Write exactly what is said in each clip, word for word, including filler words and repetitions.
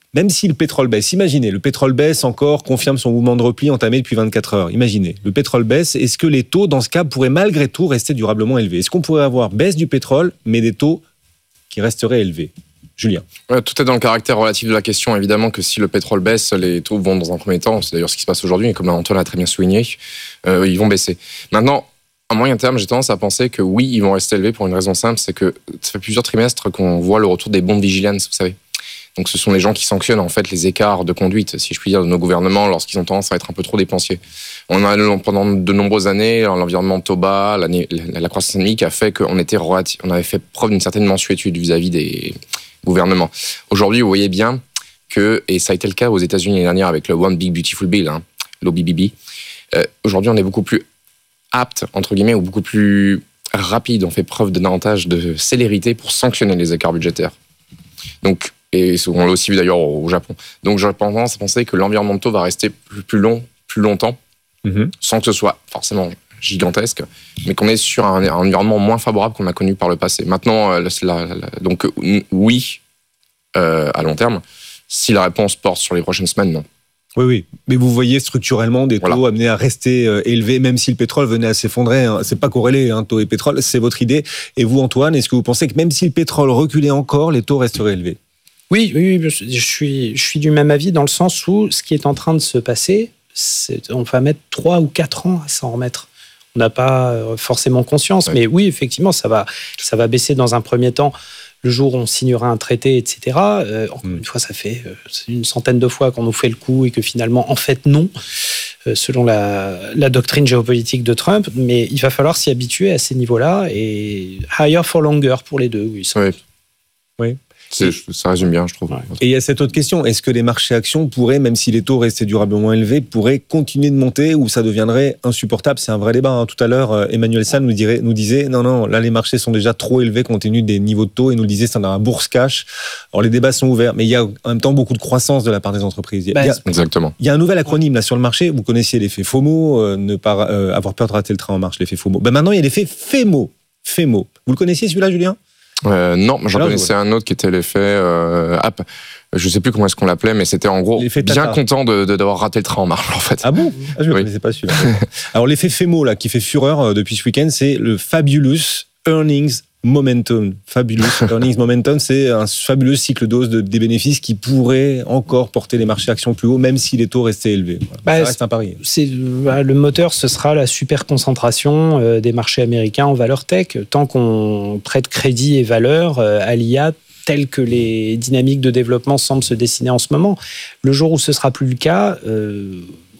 même si le pétrole baisse, imaginez, le pétrole baisse encore, confirme son mouvement de repli entamé depuis vingt-quatre heures. Imaginez, le pétrole baisse, est-ce que les taux, dans ce cas, pourraient malgré tout rester durablement élevés ? Est-ce qu'on pourrait avoir baisse du pétrole, mais des taux qui resteraient élevés ? Julien. Ouais, tout est dans le caractère relatif de la question. Évidemment que si le pétrole baisse, les taux vont dans un premier temps, c'est d'ailleurs ce qui se passe aujourd'hui, et comme Antoine l'a très bien souligné, euh, ils vont baisser. Maintenant, à moyen terme, j'ai tendance à penser que oui, ils vont rester élevés pour une raison simple, c'est que ça fait plusieurs trimestres qu'on voit le retour des bond vigilance, vous savez. Donc ce sont les gens qui sanctionnent en fait les écarts de conduite, si je puis dire, de nos gouvernements lorsqu'ils ont tendance à être un peu trop dépensiers. On a pendant de nombreuses années l'environnement bas, la, la, la croissance économique a fait qu'on était relatif, on avait fait preuve d'une certaine mensuétude vis-à-vis des gouvernements. Aujourd'hui, vous voyez bien que, et ça a été le cas aux États-Unis l'année dernière avec le One Big Beautiful Bill, hein, l'O B B B. Euh, aujourd'hui, on est beaucoup plus apte entre guillemets ou beaucoup plus rapide. On fait preuve de davantage de célérité pour sanctionner les écarts budgétaires. Donc et on l'a aussi vu d'ailleurs au Japon. Donc j'ai tendance à penser que l'environnement de taux va rester plus, plus long, plus longtemps, mm-hmm. sans que ce soit forcément gigantesque, mais qu'on est sur un, un environnement moins favorable qu'on a connu par le passé. Maintenant, euh, la, la, la, donc euh, oui, euh, à long terme, si la réponse porte sur les prochaines semaines, non. Oui, oui. Mais vous voyez structurellement des taux voilà. amenés à rester euh, élevés, même si le pétrole venait à s'effondrer. Hein. C'est pas corrélé, hein, taux et pétrole, c'est votre idée. Et vous, Antoine, est-ce que vous pensez que même si le pétrole reculait encore, les taux resteraient élevés ? Oui, oui, je suis, je suis du même avis dans le sens où ce qui est en train de se passer, c'est, on va mettre trois ou quatre ans à s'en remettre. On n'a pas forcément conscience, ouais. mais oui, effectivement, ça va, ça va baisser dans un premier temps. Le jour où on signera un traité, et cetera. Euh, encore mmh. une fois, ça fait euh, une centaine de fois qu'on nous fait le coup et que finalement, en fait, non, euh, selon la, la doctrine géopolitique de Trump. Mais il va falloir s'y habituer à ces niveaux-là et higher for longer pour les deux. Oui. Ça, oui. oui. C'est, ça résume bien, je trouve. Ouais. Et il y a cette autre question, est-ce que les marchés actions pourraient, même si les taux restaient durablement élevés, pourraient continuer de monter ou ça deviendrait insupportable ? C'est un vrai débat. Hein. Tout à l'heure, Emmanuel Salle nous, dirait, nous disait, non, non, là les marchés sont déjà trop élevés compte tenu des niveaux de taux et nous le disait, c'est un bourse cash. Alors les débats sont ouverts, mais il y a en même temps beaucoup de croissance de la part des entreprises. Il y a, bah, il y a, exactement. Il y a un nouvel acronyme là sur le marché, vous connaissiez l'effet FOMO, euh, ne pas euh, avoir peur de rater le train en marche, l'effet FOMO. Ben maintenant il y a l'effet FEMO. FEMO. Vous le connaissiez celui-là, Julien ? Euh, non, j'en Alors, connaissais ouais. un autre qui était l'effet euh, app. Je sais plus comment est-ce qu'on l'appelait, mais c'était en gros l'effet bien content de, de, d'avoir raté le train en marche en fait. Ah bon ? ah, Je ne oui. connaissais pas celui-là. Alors l'effet FEMO là, qui fait fureur euh, depuis ce week-end, c'est le Fabulous Earnings Momentum. Fabulous Earnings Momentum, c'est un fabuleux cycle d'hausse de, des bénéfices qui pourrait encore porter les marchés actions plus haut, même si les taux restaient élevés. Voilà. Bah, ça reste un pari. C'est, bah, le moteur, ce sera la super concentration euh, des marchés américains en valeur tech. Tant qu'on prête crédit et valeur euh, à l'I A, telles que les dynamiques de développement semblent se dessiner en ce moment, le jour où ce sera plus le cas, euh,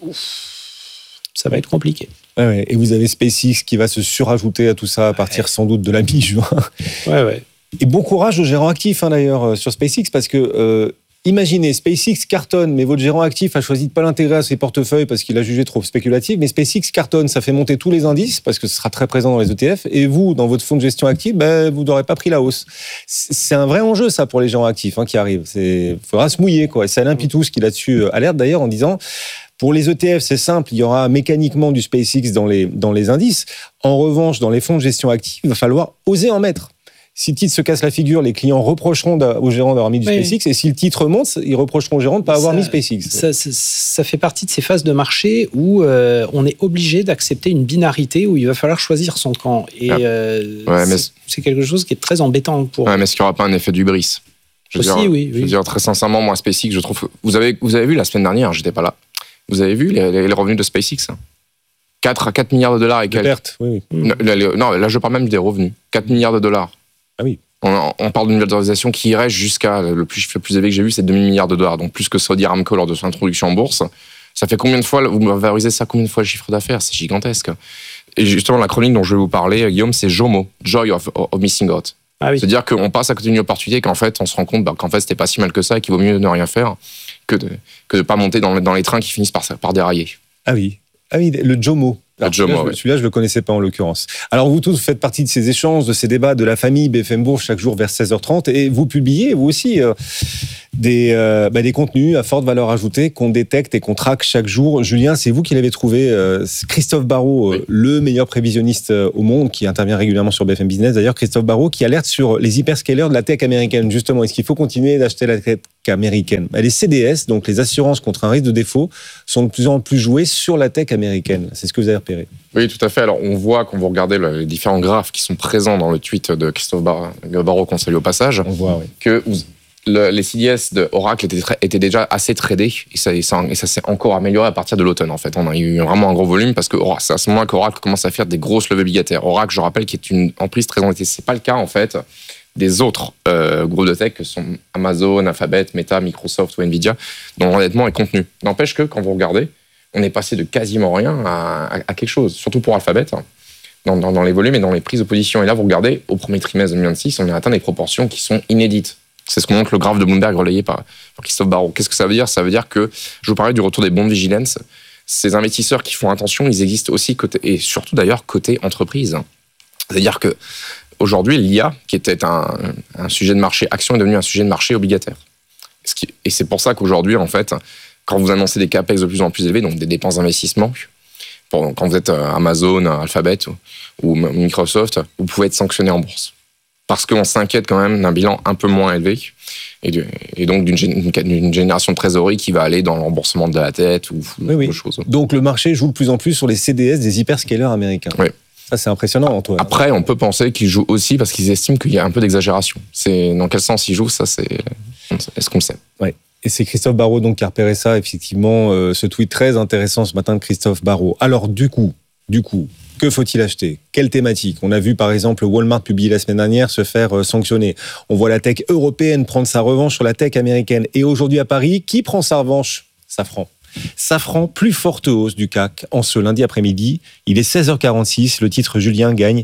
ça va être compliqué. Ouais, ouais. Et vous avez SpaceX qui va se surajouter à tout ça à partir ouais. sans doute de la mi-juin. Ouais, ouais. Et bon courage aux gérants actifs hein, d'ailleurs sur SpaceX parce que euh, imaginez SpaceX cartonne, mais votre gérant actif a choisi de ne pas l'intégrer à ses portefeuilles parce qu'il l'a jugé trop spéculatif. Mais SpaceX cartonne, ça fait monter tous les indices parce que ce sera très présent dans les E T F. Et vous, dans votre fonds de gestion active, ben, vous n'aurez pas pris la hausse. C'est un vrai enjeu ça pour les gérants actifs hein, qui arrivent. Il faudra se mouiller quoi. Et c'est Alain Pitous qui là-dessus alerte d'ailleurs en disant. Pour les E T F, c'est simple, il y aura mécaniquement du SpaceX dans les, dans les indices. En revanche, dans les fonds de gestion active, il va falloir oser en mettre. Si le titre se casse la figure, les clients reprocheront aux gérants d'avoir mis du oui. SpaceX. Et si le titre monte, ils reprocheront aux gérants de ne pas ça, avoir mis SpaceX. Ça, ça, ça fait partie de ces phases de marché où euh, on est obligé d'accepter une binarité où il va falloir choisir son camp. Et ah. euh, ouais, c'est, mais... c'est quelque chose qui est très embêtant pour... Ouais, mais est-ce qu'il n'y aura pas un effet d'hubris ? Je veux Aussi, dire, oui. Je veux oui. dire, très sincèrement, moi, SpaceX, je trouve... Vous avez, vous avez vu la semaine dernière, j'étais pas là. Vous avez vu les, les revenus de SpaceX quatre à quatre milliards de dollars et quelques. Pertes, oui. oui. Non, non, là, je parle même des revenus. quatre milliards de dollars. Ah oui. On, on parle d'une valorisation qui irait jusqu'à, le plus, le plus élevé que j'ai vu, c'est deux mille milliards de dollars. Donc plus que Saudi Aramco lors de son introduction en bourse. Ça fait combien de fois, vous valorisez ça combien de fois le chiffre d'affaires ? C'est gigantesque. Et justement, la chronique dont je vais vous parler, Guillaume, c'est JOMO, Joy of, of Missing Out. Ah oui. C'est-à-dire qu'on passe à côté d'une opportunité qu'en fait, on se rend compte bah, qu'en fait, c'était pas si mal que ça et qu'il vaut mieux ne rien faire que de que de pas monter dans, dans les trains qui finissent par, par dérailler. Ah oui, ah oui, le JOMO. Alors, celui-là, moi, je, ouais. celui-là, je le connaissais pas en l'occurrence. Alors, vous tous, vous faites partie de ces échanges, de ces débats de la famille B F M Bourse chaque jour vers seize heures trente et vous publiez, vous aussi, euh, des, euh, bah, des contenus à forte valeur ajoutée qu'on détecte et qu'on traque chaque jour. Julien, c'est vous qui l'avez trouvé. Euh, Christophe Barraud, euh, oui. le meilleur prévisionniste au monde, qui intervient régulièrement sur B F M Business. D'ailleurs, Christophe Barraud qui alerte sur les hyperscalers de la tech américaine. Justement, est-ce qu'il faut continuer d'acheter la tech américaine? Les C D S, donc les assurances contre un risque de défaut, sont de plus en plus jouées sur la tech américaine. C'est ce que vous avez repéré. Oui, tout à fait. Alors, on voit, quand vous regardez les différents graphes qui sont présents dans le tweet de Christophe Barraud, qu'on salue au passage, on voit, oui. que le, les C D S de Oracle étaient, étaient déjà assez tradés et ça, et ça, et ça s'est encore amélioré à partir de l'automne, en fait. On a eu vraiment un gros volume parce que c'est à ce moment-là qu'Oracle commence à faire des grosses levées obligataires. Oracle, je rappelle, qui est une emprise très endettée. Ce n'est pas le cas, en fait, des autres euh, groupes de tech que sont Amazon, Alphabet, Meta, Microsoft ou Nvidia, dont l'endettement est contenu. N'empêche que, quand vous regardez, on est passé de quasiment rien à, à, à quelque chose, surtout pour Alphabet, hein, dans, dans, dans les volumes et dans les prises de position. Et là, vous regardez, au premier trimestre deux mille vingt-six, on a atteint des proportions qui sont inédites. C'est ce que montre le graphe de Bloomberg relayé par, par Christophe Barraud. Qu'est-ce que ça veut dire? Ça veut dire que, je vous parlais du retour des bond vigilance, ces investisseurs qui font attention, ils existent aussi côté, et surtout d'ailleurs côté entreprise. C'est-à-dire que aujourd'hui, l'I A, qui était un, un sujet de marché action, est devenu un sujet de marché obligataire. Ce qui, et c'est pour ça qu'aujourd'hui, en fait, quand vous annoncez des capex de plus en plus élevés, donc des dépenses d'investissement, pour, quand vous êtes Amazon, Alphabet ou, ou Microsoft, vous pouvez être sanctionné en bourse. Parce qu'on s'inquiète quand même d'un bilan un peu moins élevé et, de, et donc d'une, d'une génération de trésorerie qui va aller dans le remboursement de la dette ou oui, oui. autre chose. Donc le marché joue de plus en plus sur les C D S des hyperscalers américains. Oui. Ça, c'est impressionnant, Antoine. Après, on peut penser qu'ils jouent aussi parce qu'ils estiment qu'il y a un peu d'exagération. C'est, dans quel sens ils jouent, ça, c'est... Est-ce qu'on le sait? Oui. Et c'est Christophe Barraud donc, qui a repéré ça, effectivement, euh, ce tweet très intéressant ce matin de Christophe Barraud. Alors, du coup, du coup, que faut-il acheter? Quelle thématique? On a vu, par exemple, Walmart publier la semaine dernière se faire euh, sanctionner. On voit la tech européenne prendre sa revanche sur la tech américaine. Et aujourd'hui, à Paris, qui prend sa revanche? Safran. Safran, plus forte hausse du C A C en ce lundi après-midi. Il est seize heures quarante-six. Le titre Julien gagne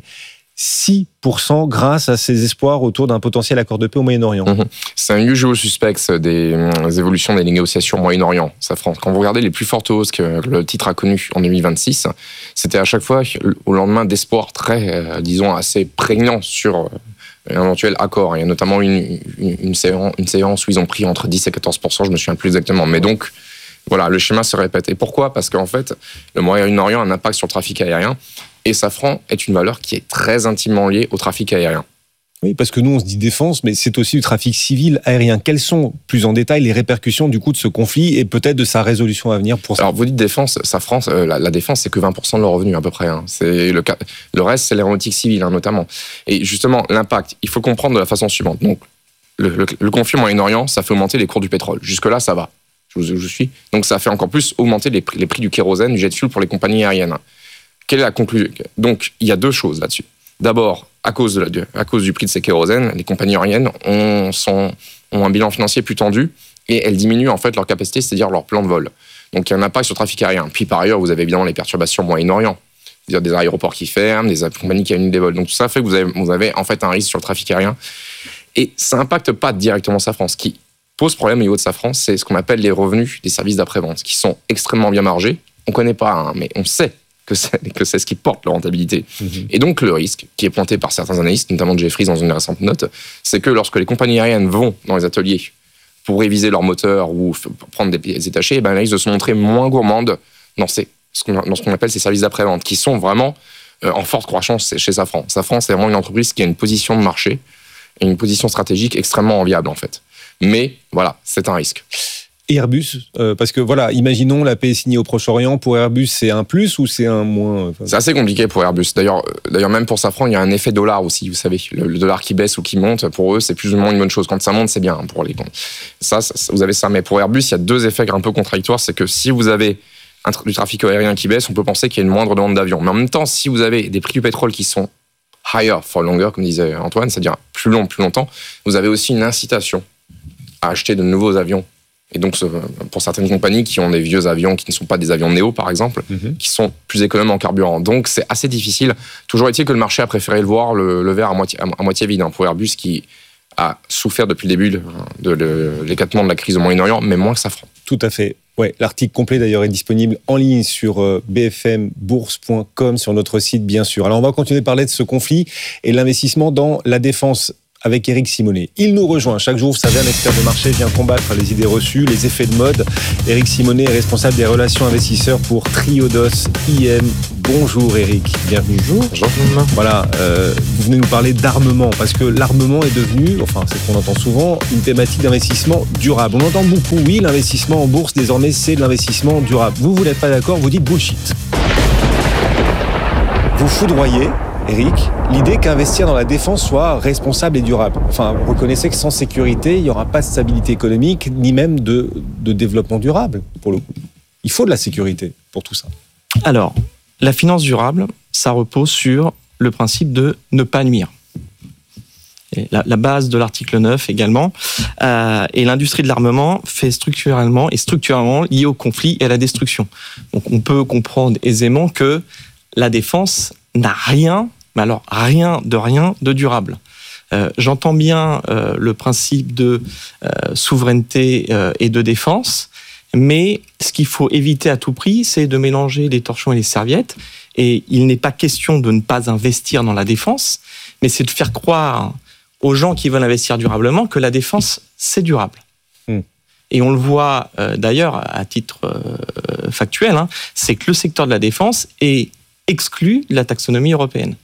six pour cent grâce à ses espoirs autour d'un potentiel accord de paix au Moyen-Orient. Mmh. C'est un usual suspect des, des évolutions des négociations au Moyen-Orient. Safran. Quand vous regardez les plus fortes hausses que le titre a connues en deux mille vingt-six, c'était à chaque fois au lendemain d'espoirs très, euh, disons, assez prégnants sur euh, un éventuel accord. Il y a notamment une, une, une, séance, une séance où ils ont pris entre dix et quatorze pour cent, je ne me souviens plus exactement. Mais donc, voilà, le schéma se répète. Et pourquoi? Parce qu'en fait, le Moyen-Orient a un impact sur le trafic aérien. Et Safran est une valeur qui est très intimement liée au trafic aérien. Oui, parce que nous, on se dit défense, mais c'est aussi le trafic civil aérien. Quelles sont, plus en détail, les répercussions du coup de ce conflit et peut-être de sa résolution à venir pour ça? Alors, vous dites défense, Safran, euh, la, la défense, c'est que vingt pour cent de leurs revenus à peu près. Hein. C'est le, cas, le reste, c'est l'aéronautique civile, hein, notamment. Et justement, l'impact, il faut comprendre de la façon suivante. Donc, le, le, le conflit au Moyen-Orient, ça fait augmenter les cours du pétrole. Jusque-là, ça va. Je, je, je suis. Donc, ça fait encore plus augmenter les prix, les prix du kérosène, du jet fuel pour les compagnies aériennes. Quelle est la conclusion? Donc, il y a deux choses là-dessus. D'abord, à cause, de la, à cause du prix de ces kérosènes, les compagnies aériennes ont, sont, ont un bilan financier plus tendu et elles diminuent en fait leur capacité, c'est-à-dire leur plan de vol. Donc, il y a un impact sur le trafic aérien. Puis, par ailleurs, vous avez évidemment les perturbations au Moyen-Orient. C'est-à-dire des aéroports qui ferment, des compagnies qui annulent des vols. Donc, tout ça fait que vous avez, vous avez en fait un risque sur le trafic aérien. Et ça n'impacte pas directement Safran. Ce qui pose problème au niveau de Safran, c'est ce qu'on appelle les revenus des services d'après-vente, qui sont extrêmement bien margés. On ne connaît pas, hein, mais on sait que c'est, que c'est ce qui porte leur rentabilité. Mmh. Et donc, le risque, qui est pointé par certains analystes, notamment Jefferies dans une récente note, c'est que lorsque les compagnies aériennes vont dans les ateliers pour réviser leurs moteurs ou f- prendre des pièces détachées, ben, elles risquent de se montrer moins gourmandes dans, ces, ce qu'on, dans ce qu'on appelle ces services d'après-vente, qui sont vraiment euh, en forte croissance chez Safran. Safran, c'est vraiment une entreprise qui a une position de marché et une position stratégique extrêmement enviable, en fait. Mais, voilà, c'est un risque. Et Airbus, euh, parce que voilà, imaginons la paix signée au Proche-Orient, pour Airbus, c'est un plus ou c'est un moins? Enfin... C'est assez compliqué pour Airbus. D'ailleurs, d'ailleurs, même pour Safran, il y a un effet dollar aussi, vous savez. Le, le dollar qui baisse ou qui monte, pour eux, c'est plus ou moins une bonne chose. Quand ça monte, c'est bien pour les comptes. Ça, ça, vous avez ça. Mais pour Airbus, il y a deux effets un peu contradictoires. C'est que si vous avez un, du trafic aérien qui baisse, on peut penser qu'il y a une moindre demande d'avions. Mais en même temps, si vous avez des prix du pétrole qui sont higher for longer, comme disait Antoine, c'est-à-dire plus long, plus longtemps, vous avez aussi une incitation à acheter de nouveaux avions. Et donc, pour certaines compagnies qui ont des vieux avions qui ne sont pas des avions Néo, par exemple, mm-hmm. qui sont plus économes en carburant. Donc, c'est assez difficile. Toujours est-il que le marché a préféré le voir, le, le verre à moitié, à moitié vide, hein, pour Airbus, qui a souffert depuis le début de, de, de l'éclatement de la crise au Moyen-Orient, mais moins que Safran. Tout à fait. Ouais, l'article complet d'ailleurs est disponible en ligne sur b f m bourse point com, sur notre site bien sûr. Alors on va continuer de parler de ce conflit et l'investissement dans la défense avec Éric Simonet. Il nous rejoint chaque jour, vous savez, un expert de marché vient combattre les idées reçues, les effets de mode. Éric Simonet est responsable des relations investisseurs pour Triodos I M. Bonjour Éric, bienvenue. Bonjour. Bonjour. Voilà, euh, vous venez nous parler d'armement, parce que l'armement est devenu, enfin c'est ce qu'on entend souvent, une thématique d'investissement durable. On entend beaucoup, oui, l'investissement en bourse désormais c'est de l'investissement durable. Vous, vous n'êtes pas d'accord, vous dites bullshit. Vous foudroyez, Éric, l'idée qu'investir dans la défense soit responsable et durable. Enfin, vous reconnaissez que sans sécurité, il n'y aura pas de stabilité économique, ni même de, de développement durable, pour le coup. Il faut de la sécurité pour tout ça. Alors, la finance durable, ça repose sur le principe de ne pas nuire. Et la, la base de l'article neuf également. Euh, et l'industrie de l'armement fait structurellement et structurellement liée au conflit et à la destruction. Donc, on peut comprendre aisément que la défense n'a rien, mais alors rien de rien de durable. Euh, j'entends bien euh, le principe de euh, souveraineté euh, et de défense, mais ce qu'il faut éviter à tout prix, c'est de mélanger les torchons et les serviettes. Et il n'est pas question de ne pas investir dans la défense, mais c'est de faire croire aux gens qui veulent investir durablement que la défense, c'est durable. Mmh. Et on le voit euh, d'ailleurs à titre euh, factuel, hein, c'est que le secteur de la défense est exclu de la taxonomie européenne.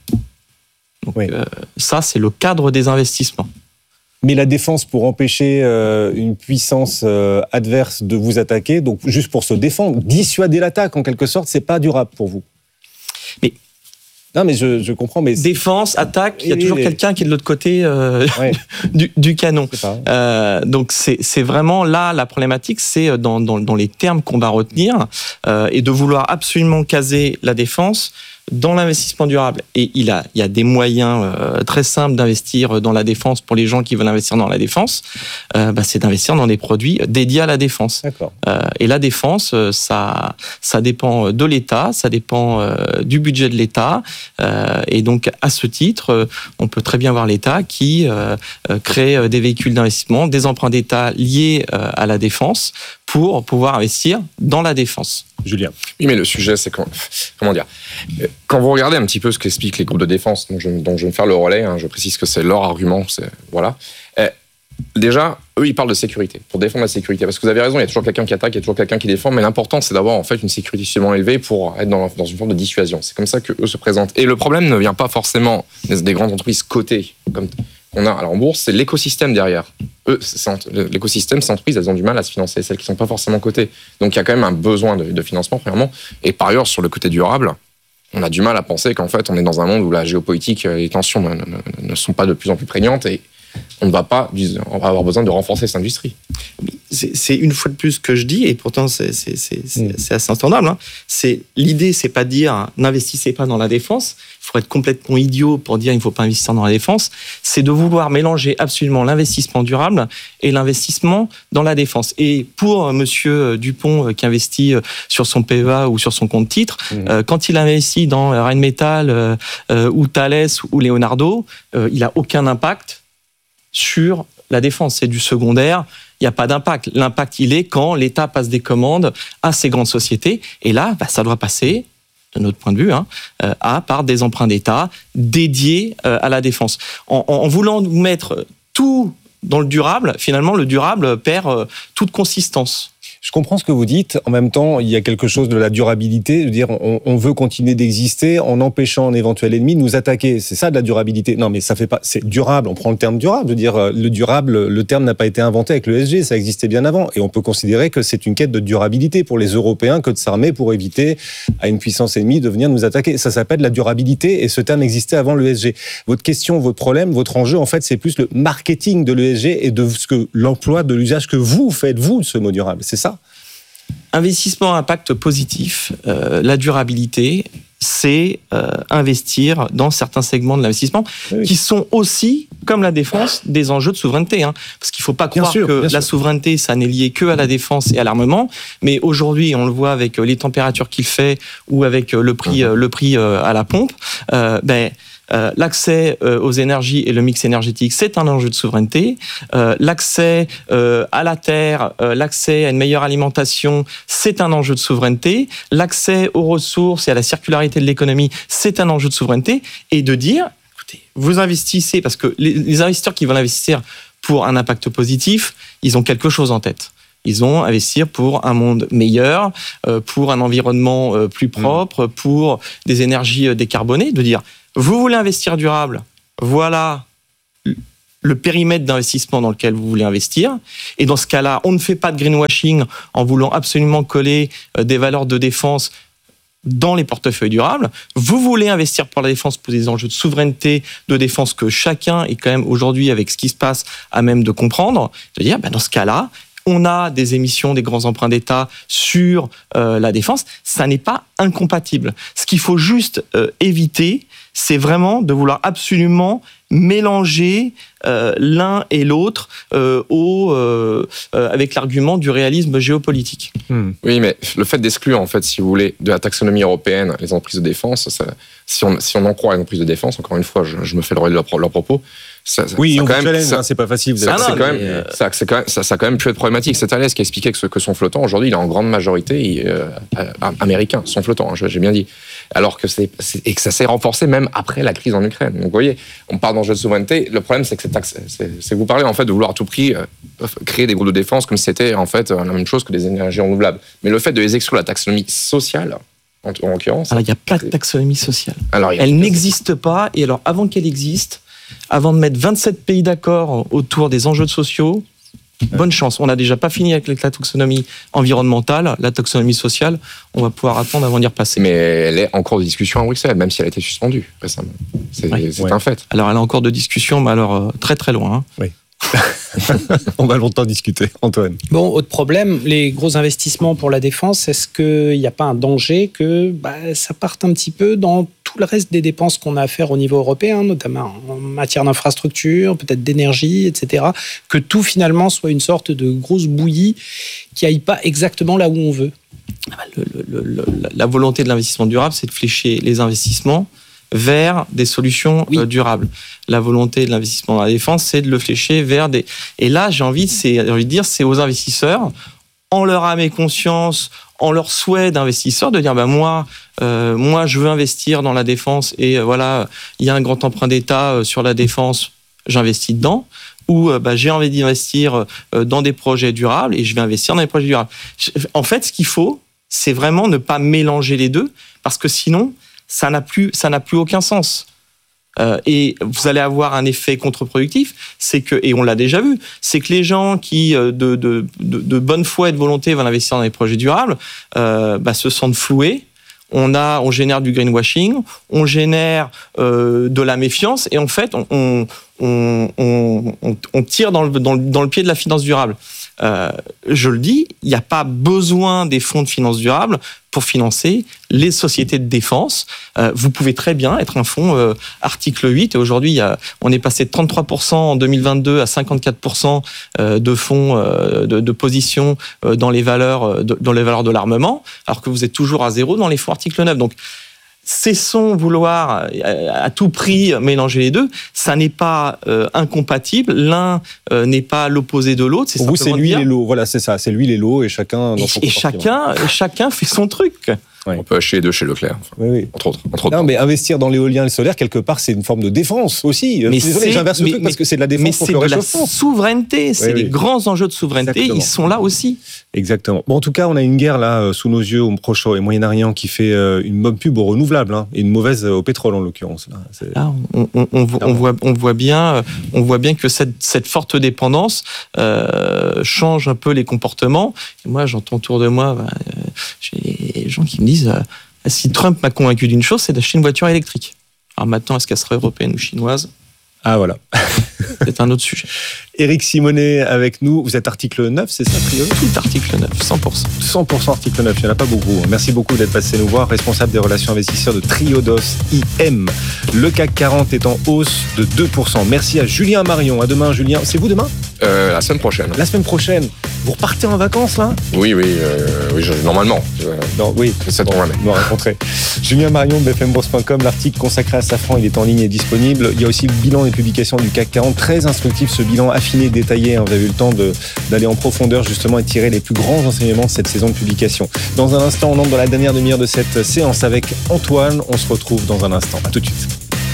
Donc, oui. euh, ça, c'est le cadre des investissements. Mais la défense pour empêcher euh, une puissance euh, adverse de vous attaquer, donc juste pour se défendre, dissuader l'attaque en quelque sorte, c'est pas durable pour vous. Mais non, mais je, je comprends. Mais défense, attaque, il y a et toujours les... quelqu'un qui est de l'autre côté euh, ouais. du, du canon. Euh, donc c'est, c'est vraiment là la problématique, c'est dans, dans, dans les termes qu'on va retenir euh, et de vouloir absolument caser la défense dans l'investissement durable. Et il a, il y a des moyens euh, très simples d'investir dans la défense pour les gens qui veulent investir dans la défense. Euh, bah, c'est d'investir dans des produits dédiés à la défense. D'accord. Euh, et la défense, ça, ça dépend de l'État, ça dépend euh, du budget de l'État. Euh, et donc, à ce titre, on peut très bien voir l'État qui euh, crée des véhicules d'investissement, des emprunts d'État liés euh, à la défense pour pouvoir investir dans la défense. Julien. Oui, mais le sujet, c'est quand, comment dire, quand vous regardez un petit peu ce qu'expliquent les groupes de défense, dont je, dont je vais me faire le relais, hein, je précise que c'est leur argument, c'est, voilà. Et déjà, eux, ils parlent de sécurité, pour défendre la sécurité. Parce que vous avez raison, il y a toujours quelqu'un qui attaque, il y a toujours quelqu'un qui défend, mais l'important, c'est d'avoir en fait une sécurité suffisamment élevée pour être dans, dans une forme de dissuasion. C'est comme ça qu'eux se présentent. Et le problème ne vient pas forcément des, des grandes entreprises cotées, comme on a alors en bourse, c'est l'écosystème derrière. Eux, c'est, l'écosystème, ces entreprises, elles ont du mal à se financer, celles qui ne sont pas forcément cotées. Donc il y a quand même un besoin de, de financement, premièrement. Et par ailleurs, sur le côté durable, on a du mal à penser qu'en fait, on est dans un monde où la géopolitique et les tensions ne, ne, ne sont pas de plus en plus prégnantes et on ne va pas on va avoir besoin de renforcer cette industrie. C'est, c'est une fois de plus ce que je dis, et pourtant c'est, c'est, c'est, c'est, mmh. c'est assez entendable. Hein. C'est, l'idée, c'est pas de dire hein, n'investissez pas dans la défense. Il faut être complètement idiot pour dire il ne faut pas investir dans la défense. C'est de vouloir mélanger absolument l'investissement durable et l'investissement dans la défense. Et pour monsieur Dupont qui investit sur son P E A ou sur son compte titre, mmh. euh, quand il investit dans Rheinmetall euh, euh, ou Thales ou Leonardo, euh, il n'a aucun impact sur la défense. C'est du secondaire, il n'y a pas d'impact. L'impact, il est quand l'État passe des commandes à ces grandes sociétés. Et là, bah, ça doit passer, de notre point de vue, hein, à par des emprunts d'État dédiés euh, à la défense. En, en, en voulant nous mettre tout dans le durable, finalement, le durable perd euh, toute consistance. Je comprends ce que vous dites. En même temps, il y a quelque chose de la durabilité. Je veux dire, on, on veut continuer d'exister en empêchant un éventuel ennemi de nous attaquer. C'est ça de la durabilité. Non, mais ça fait pas. C'est durable. On prend le terme durable. Je veux dire, le durable, le terme n'a pas été inventé avec l'E S G. Ça existait bien avant. Et on peut considérer que c'est une quête de durabilité pour les Européens que de s'armer pour éviter à une puissance ennemie de venir nous attaquer. Ça s'appelle la durabilité. Et ce terme existait avant l'E S G. Votre question, votre problème, votre enjeu, en fait, c'est plus le marketing de l'E S G et de ce que l'emploi, de l'usage que vous faites, vous, de ce mot durable. C'est ça? Investissement à impact positif, euh, la durabilité, c'est euh, investir dans certains segments de l'investissement oui. qui sont aussi, comme la défense, des enjeux de souveraineté. Hein. Parce qu'il ne faut pas croire sûr, que la sûr. souveraineté, ça n'est lié que à la défense et à l'armement. Mais aujourd'hui, on le voit avec les températures qu'il fait ou avec le prix, mmh. le prix à la pompe, euh, ben, Euh, l'accès euh, aux énergies et le mix énergétique, c'est un enjeu de souveraineté. Euh, l'accès euh, à la terre, euh, l'accès à une meilleure alimentation, c'est un enjeu de souveraineté. L'accès aux ressources et à la circularité de l'économie, c'est un enjeu de souveraineté. Et de dire, écoutez, vous investissez, parce que les, les investisseurs qui veulent investir pour un impact positif, ils ont quelque chose en tête. Ils ont investir pour un monde meilleur, euh, pour un environnement euh, plus propre, pour des énergies euh, décarbonées. De dire, vous voulez investir durable, voilà le périmètre d'investissement dans lequel vous voulez investir. Et dans ce cas-là, on ne fait pas de greenwashing en voulant absolument coller euh, des valeurs de défense dans les portefeuilles durables. Vous voulez investir pour la défense, pour des enjeux de souveraineté, de défense que chacun est quand même aujourd'hui, avec ce qui se passe, à même de comprendre. De dire, ben dans ce cas-là, on a des émissions, des grands emprunts d'État sur euh, la défense. Ça n'est pas incompatible. Ce qu'il faut juste euh, éviter, c'est vraiment de vouloir absolument mélanger euh, l'un et l'autre euh, au, euh, euh, avec l'argument du réalisme géopolitique. Mmh. Oui, mais le fait d'exclure, en fait, si vous voulez, de la taxonomie européenne les entreprises de défense, ça, si, on, si on en croit à les entreprises de défense, encore une fois, je, je me fais le relais de leurs leur propos, ça, oui, ça, on quand même, challenge, ça, hein, c'est pas facile. Ça, ça, c'est non, quand mais... même, ça, c'est quand même, ça, ça a quand même pu être problématique. C'est Thales qui a expliqué que, ce, que son flottant, aujourd'hui, il est en grande majorité euh, américain, son flottant, hein, j'ai bien dit. Alors que c'est, c'est, et que ça s'est renforcé même après la crise en Ukraine. Donc, vous voyez, on parle d'enjeux de souveraineté. Le problème, c'est que, c'est, c'est, c'est que vous parlez, en fait, de vouloir à tout prix euh, créer des groupes de défense comme si c'était, en fait, la même chose que des énergies renouvelables. Mais le fait de les exclure la taxonomie sociale, en, en l'occurrence... Alors, il n'y a pas de taxonomie sociale. Alors, Elle n'existe pas. Et alors, avant qu'elle existe, avant de mettre vingt-sept pays d'accord autour des enjeux sociaux, bonne chance. On n'a déjà pas fini avec la taxonomie environnementale, la taxonomie sociale. On va pouvoir attendre avant d'y repasser. Mais elle est en cours de discussion à Bruxelles, même si elle a été suspendue récemment. C'est, oui. c'est ouais. un fait. Alors, elle est en cours de discussion, mais alors euh, très très loin. Hein. Oui. On va longtemps discuter. Antoine. Bon, autre problème, les gros investissements pour la défense, est-ce qu'il n'y a pas un danger que bah, ça parte un petit peu dans tout le reste des dépenses qu'on a à faire au niveau européen, notamment en matière d'infrastructure, peut-être d'énergie, et cetera, que tout finalement soit une sorte de grosse bouillie qui n'aille pas exactement là où on veut? le, le, le, La volonté de l'investissement durable, c'est de flécher les investissements vers des solutions oui. euh, durables. La volonté de l'investissement dans la défense, c'est de le flécher vers des... Et là, j'ai envie, c'est, j'ai envie de dire, c'est aux investisseurs, en leur âme et conscience, en leur souhait d'investisseurs, de dire, ben moi, euh, moi, je veux investir dans la défense et euh, voilà, il y a un grand emprunt d'État euh, sur la défense, j'investis dedans. Ou euh, ben, j'ai envie d'investir euh, dans des projets durables et je vais investir dans des projets durables. En fait, ce qu'il faut, c'est vraiment ne pas mélanger les deux, parce que sinon, ça n'a plus, ça n'a plus aucun sens. Euh, et vous allez avoir un effet contre-productif, c'est que, et on l'a déjà vu, c'est que les gens qui, de, de, de, de bonne foi et de volonté, veulent investir dans des projets durables, euh, bah, se sentent floués. On, a, on génère du greenwashing, on génère euh, de la méfiance, et en fait, on, on, on, on, on tire dans le, dans, le, dans le pied de la finance durable. Euh, je le dis, il n'y a pas besoin des fonds de finance durable pour financer les sociétés de défense. Euh, vous pouvez très bien être un fonds euh, article huit. Et aujourd'hui, il y a, on est passé de trente-trois pour cent en deux mille vingt-deux à cinquante-quatre pour cent de fonds euh, de, de position euh, dans les valeurs de, dans les valeurs de l'armement, alors que vous êtes toujours à zéro dans les fonds article neuf. Donc, cessons vouloir à tout prix mélanger les deux. Ça n'est pas euh, incompatible. L'un euh, n'est pas l'opposé de l'autre. C'est Pour vous, c'est l'huile dire... et l'eau. Voilà, c'est ça. C'est l'huile et l'eau et chacun dans et, son et chacun, chacun fait son truc. Ouais. On peut acheter les deux chez Leclerc, enfin, oui, oui. entre autres. Entre autres. Non, mais investir dans l'éolien et le solaire, quelque part, c'est une forme de défense aussi. Mais Désolé, j'inverse le mais, truc mais, parce que c'est de la défense mais contre c'est le de réchauffement. La souveraineté, c'est oui, les oui. grands enjeux de souveraineté, Exactement. Ils sont là aussi. Exactement. Bon, en tout cas, on a une guerre là sous nos yeux au Proche et Moyen-Orient qui fait une bonne pub aux renouvelables hein, et une mauvaise au pétrole en l'occurrence. Là, c'est... là on, on, on, on, voit, on voit bien, on voit bien que cette, cette forte dépendance euh, change un peu les comportements. Et moi, j'entends autour de moi, bah, j'ai des gens qui me disent. Euh, Si Trump m'a convaincu d'une chose, c'est d'acheter une voiture électrique. Alors maintenant, est-ce qu'elle sera européenne ou chinoise ? Ah voilà. C'est un autre sujet. Éric Simonet avec nous. Vous êtes article neuf, c'est ça, Triodos ? Tout article neuf, cent pour cent. cent pour cent article neuf, il n'y en a pas beaucoup. Merci beaucoup d'être passé nous voir. Responsable des relations investisseurs de Triodos I M. Le C A C quarante est en hausse de deux pour cent. Merci à Julien Marion. À demain, Julien. C'est vous demain ? euh, La semaine prochaine. La semaine prochaine. Vous repartez en vacances là ? Oui, oui, euh, oui je, normalement. Euh, non, oui, c'est bon, jamais. Me rencontrer. Julien Marion, B F M Bourse point com, l'article consacré à Safran, il est en ligne et disponible. Il y a aussi le bilan des publications du C A C quarante, très instructif, ce bilan affiné, détaillé. Vous avez eu le temps de, d'aller en profondeur justement et tirer les plus grands enseignements de cette saison de publication. Dans un instant, on entre dans la dernière demi-heure de cette séance avec Antoine. On se retrouve dans un instant. À tout de suite.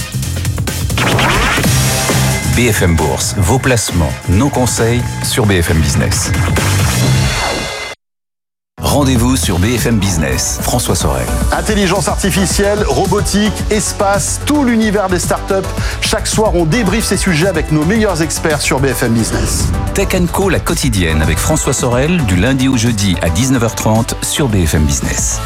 B F M Bourse, vos placements, nos conseils sur B F M Business. Rendez-vous sur B F M Business. François Sorel. Intelligence artificielle, robotique, espace, tout l'univers des startups. Chaque soir, on débriefe ces sujets avec nos meilleurs experts sur B F M Business. Tech and Co, la quotidienne avec François Sorel, du lundi au jeudi à dix-neuf heures trente sur B F M Business.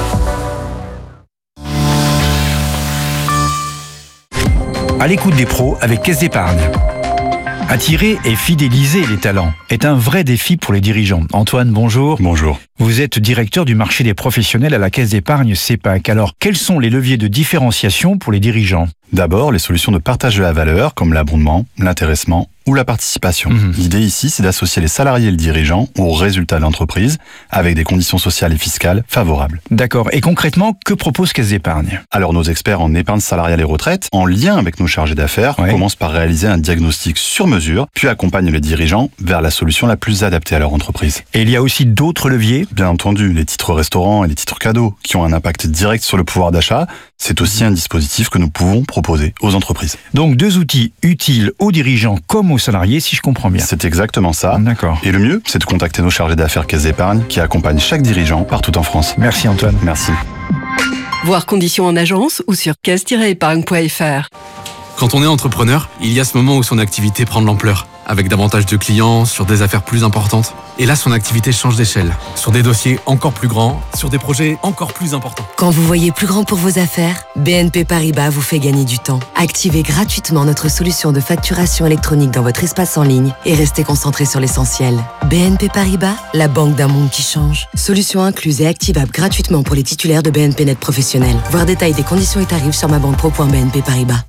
À l'écoute des pros avec Caisse d'Épargne. Attirer et fidéliser les talents est un vrai défi pour les dirigeants. Antoine, bonjour. Bonjour. Vous êtes directeur du marché des professionnels à la Caisse d'Épargne C E P A C. Alors, quels sont les leviers de différenciation pour les dirigeants ? D'abord, les solutions de partage de la valeur, comme l'abondement, l'intéressement ou la participation. Mmh. L'idée ici, c'est d'associer les salariés et le dirigeant aux résultats de l'entreprise avec des conditions sociales et fiscales favorables. D'accord. Et concrètement, que propose Caisse d'Épargne ? Alors, nos experts en épargne salariale et retraite, en lien avec nos chargés d'affaires, ouais. commencent par réaliser un diagnostic sur mesure, puis accompagnent les dirigeants vers la solution la plus adaptée à leur entreprise. Et il y a aussi d'autres leviers ? Bien entendu, les titres restaurants et les titres cadeaux, qui ont un impact direct sur le pouvoir d'achat, c'est aussi un dispositif que nous pouvons proposer aux entreprises. Donc deux outils utiles aux dirigeants comme aux salariés, si je comprends bien. C'est exactement ça. D'accord. Et le mieux, c'est de contacter nos chargés d'affaires Caisse d'Épargne qui accompagnent chaque dirigeant partout en France. Merci Antoine. Merci. Voir conditions en agence ou sur caisse tiret épargne point f r. Quand on est entrepreneur, il y a ce moment où son activité prend de l'ampleur, avec davantage de clients, sur des affaires plus importantes. Et là, son activité change d'échelle, sur des dossiers encore plus grands, sur des projets encore plus importants. Quand vous voyez plus grand pour vos affaires, B N P Paribas vous fait gagner du temps. Activez gratuitement notre solution de facturation électronique dans votre espace en ligne et restez concentré sur l'essentiel. B N P Paribas, la banque d'un monde qui change. Solution incluse et activable gratuitement pour les titulaires de B N P Net Professionnel. Voir détail des conditions et tarifs sur ma banque pro point b n p paribas.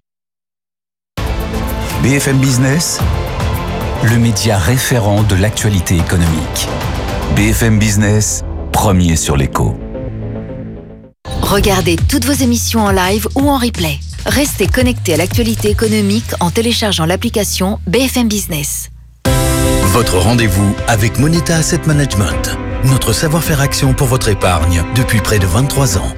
B F M Business, le média référent de l'actualité économique. B F M Business, premier sur l'écho. Regardez toutes vos émissions en live ou en replay. Restez connectés à l'actualité économique en téléchargeant l'application B F M Business. Votre rendez-vous avec Moneta Asset Management. Notre savoir-faire action pour votre épargne depuis près de vingt-trois ans.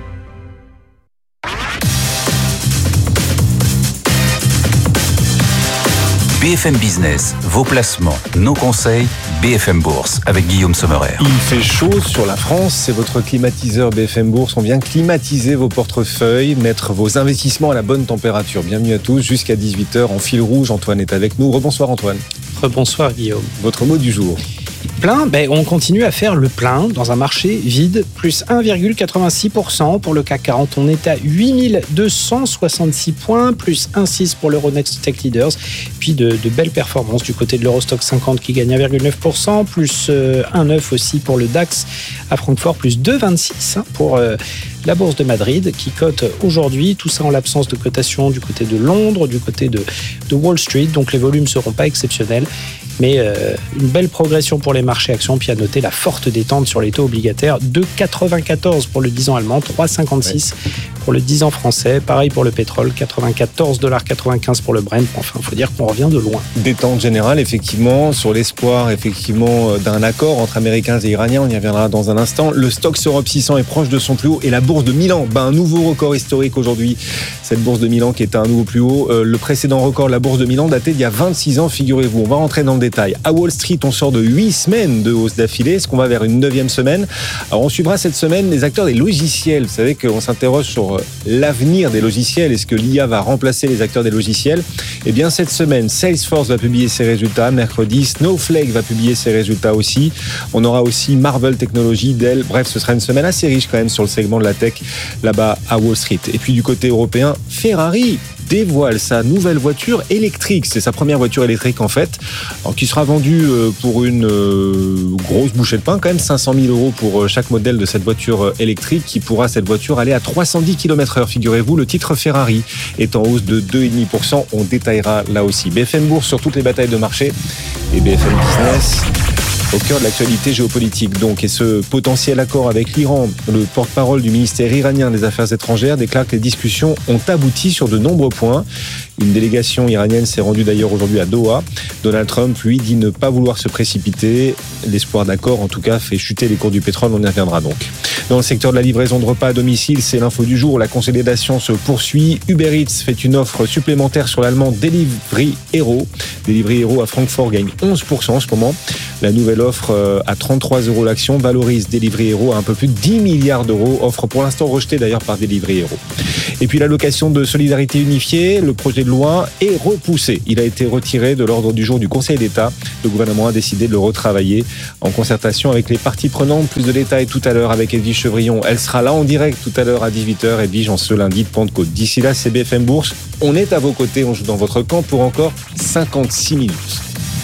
B F M Business, vos placements, nos conseils, B F M Bourse avec Guillaume Sommerer. Il fait chaud sur la France, c'est votre climatiseur B F M Bourse. On vient climatiser vos portefeuilles, mettre vos investissements à la bonne température. Bienvenue à tous, jusqu'à dix-huit heures en fil rouge. Antoine est avec nous. Rebonsoir Antoine. Rebonsoir Guillaume. Votre mot du jour. Plein, ben, on continue à faire le plein dans un marché vide, plus un virgule quatre-vingt-six pour cent pour le C A C quarante. On est à huit mille deux cent soixante-six points, plus un virgule six pour l'Euronext Tech Leaders. Puis de, de belles performances du côté de l'Eurostock cinquante qui gagne un virgule neuf pour cent, plus euh, un virgule neuf aussi pour le DAX à Francfort, plus deux virgule vingt-six hein, pour euh, la bourse de Madrid qui cote aujourd'hui. Tout ça en l'absence de cotation du côté de Londres, du côté de, de Wall Street. Donc les volumes ne seront pas exceptionnels. Mais euh, une belle progression pour les marchés actions, puis à noter la forte détente sur les taux obligataires, deux virgule quatre-vingt-quatorze pour le dix ans allemand, trois virgule cinquante-six ouais. pour le dix ans français, pareil pour le pétrole, quatre-vingt-quatorze virgule quatre-vingt-quinze pour le Brent. Enfin, il faut dire qu'on revient de loin. Détente générale, effectivement, sur l'espoir effectivement d'un accord entre Américains et Iraniens, on y reviendra dans un instant. Le Stoxx Europe six cents est proche de son plus haut et la bourse de Milan, ben, un nouveau record historique aujourd'hui. Cette bourse de Milan qui est à un nouveau plus haut. Euh, le précédent record de la bourse de Milan datait d'il y a vingt-six ans, figurez-vous. On va rentrer dans le détail. À Wall Street, on sort de huit semaines de hausse d'affilée. Est-ce qu'on va vers une neuvième semaine ? Alors, on suivra cette semaine les acteurs des logiciels. Vous savez qu'on s'interroge sur l'avenir des logiciels. Est-ce que l'I A va remplacer les acteurs des logiciels ? Eh bien, cette semaine, Salesforce va publier ses résultats. Mercredi, Snowflake va publier ses résultats aussi. On aura aussi Marvell Technologies, Dell. Bref, ce sera une semaine assez riche quand même sur le segment de la tech là-bas à Wall Street. Et puis du côté européen, Ferrari dévoile sa nouvelle voiture électrique. C'est sa première voiture électrique en fait, alors, qui sera vendue pour une euh, grosse bouchée de pain, quand même cinq cent mille euros pour chaque modèle de cette voiture électrique, qui pourra cette voiture aller à trois cent dix kilomètres heure. Figurez-vous, le titre Ferrari est en hausse de deux virgule cinq pour cent. On détaillera là aussi. B F M Bourse sur toutes les batailles de marché et B F M Business. au cœur de l'actualité géopolitique. Donc, et ce potentiel accord avec l'Iran, le porte-parole du ministère iranien des Affaires étrangères déclare que les discussions ont abouti sur de nombreux points. Une délégation iranienne s'est rendue d'ailleurs aujourd'hui à Doha. Donald Trump, lui, dit ne pas vouloir se précipiter. L'espoir d'accord, en tout cas, fait chuter les cours du pétrole. On y reviendra donc. Dans le secteur de la livraison de repas à domicile, c'est l'info du jour. La consolidation se poursuit. Uber Eats fait une offre supplémentaire sur l'allemand Delivery Hero. Delivery Hero à Francfort gagne onze pour cent en ce moment. La nouvelle offre à trente-trois euros l'action valorise Delivery Hero à un peu plus de dix milliards d'euros. Offre pour l'instant rejetée d'ailleurs par Delivery Hero. Et puis l'allocation de solidarité unifiée, le projet de loi est repoussé. Il a été retiré de l'ordre du jour du Conseil d'État. Le gouvernement a décidé de le retravailler en concertation avec les parties prenantes. Plus de détails tout à l'heure avec Edwige Chevrillon. Elle sera là en direct tout à l'heure à dix-huit heures. Edwige, en ce lundi de Pentecôte. D'ici là, c'est B F M Bourse. On est à vos côtés, on joue dans votre camp pour encore cinquante-six minutes.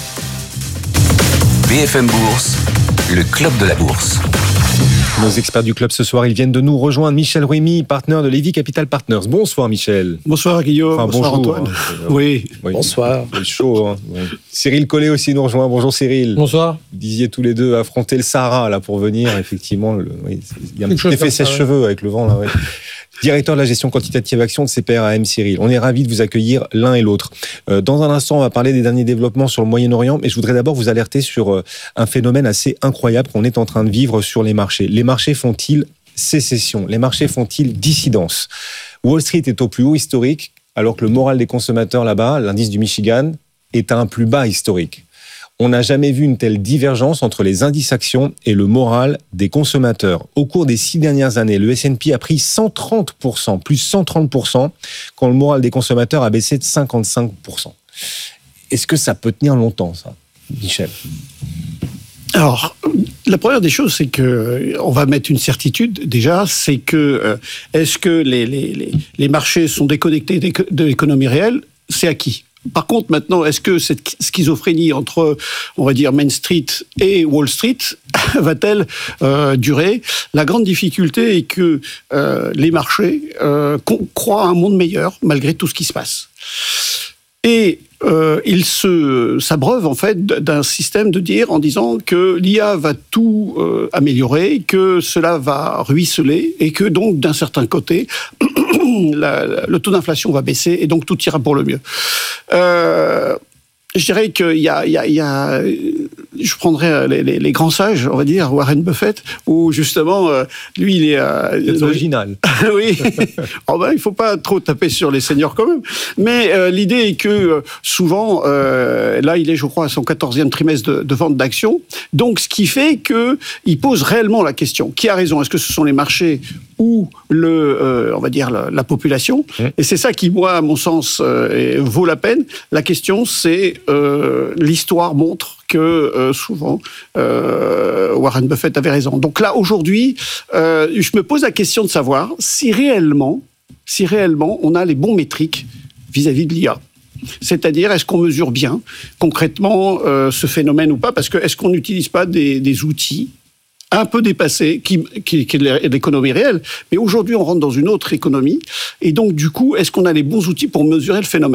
B F M Bourse, le club de la bourse. Nos experts du club ce soir, ils viennent de nous rejoindre. Michel Ruimi, partenaire de Lévy Capital Partners. Bonsoir Michel. Bonsoir Guillaume. Enfin, bonsoir bonjour, Antoine. Hein, oui. oui. Bonsoir. C'est chaud. Hein. Ouais. Cyril Collet aussi nous rejoint. Bonjour Cyril. Bonsoir. Vous disiez tous les deux affronter le Sahara là pour venir. Effectivement, le... oui, il y a un Quelque petit effet ça, sèche-cheveux ouais. avec le vent là. Ouais. Directeur de la gestion quantitative action de C P R A M Cyril. On est ravis de vous accueillir l'un et l'autre. Euh, dans un instant, on va parler des derniers développements sur le Moyen-Orient, mais je voudrais d'abord vous alerter sur euh, un phénomène assez incroyable qu'on est en train de vivre sur les marchés. Les marchés font-ils sécession? Les marchés font-ils dissidence? Wall Street est au plus haut historique, alors que le moral des consommateurs là-bas, l'indice du Michigan, est à un plus bas historique. On n'a jamais vu une telle divergence entre les indices actions et le moral des consommateurs. Au cours des six dernières années, le S and P a pris cent trente pour cent, plus cent trente pour cent, quand le moral des consommateurs a baissé de cinquante-cinq pour cent. Est-ce que ça peut tenir longtemps, ça, Michel ? Alors, la première des choses, c'est que on va mettre une certitude déjà, c'est que euh, est-ce que les, les, les, les marchés sont déconnectés de l'économie réelle ? C'est acquis. Par contre, maintenant, est-ce que cette schizophrénie entre, on va dire, Main Street et Wall Street va-t-elle euh, durer ? La grande difficulté est que euh, les marchés euh, croient à un monde meilleur malgré tout ce qui se passe. Et euh, ils se s'abreuvent en fait d'un système de dire en disant que l'I A va tout euh, améliorer, que cela va ruisseler et que donc d'un certain côté la, la, le taux d'inflation va baisser et donc tout ira pour le mieux. Euh, je dirais qu'il y a, il y a, il y a je prendrais les, les, les grands sages, on va dire, Warren Buffett, où justement, euh, lui, il est... Euh, C'est original. Oui. Oh ben, il ne faut pas trop taper sur les seniors quand même. Mais euh, l'idée est que euh, souvent, euh, là, il est, je crois, à son quatorzième trimestre de, de vente d'actions. Donc, ce qui fait qu'il pose réellement la question. Qui a raison ? Est-ce que ce sont les marchés ou le, euh, on va dire, la, la population ? mmh. Et c'est ça qui, moi, à mon sens, euh, vaut la peine. La question, c'est euh, l'histoire montre que euh, souvent euh, Warren Buffett avait raison. Donc là, aujourd'hui, euh, je me pose la question de savoir si réellement, si réellement on a les bons métriques vis-à-vis de l'I A. C'est-à-dire, est-ce qu'on mesure bien concrètement euh, ce phénomène ou pas ? Parce que est-ce qu'on n'utilise pas des, des outils un peu dépassés, qui, qui, qui est l'économie réelle, mais aujourd'hui on rentre dans une autre économie, et donc du coup, est-ce qu'on a les bons outils pour mesurer le phénomène ?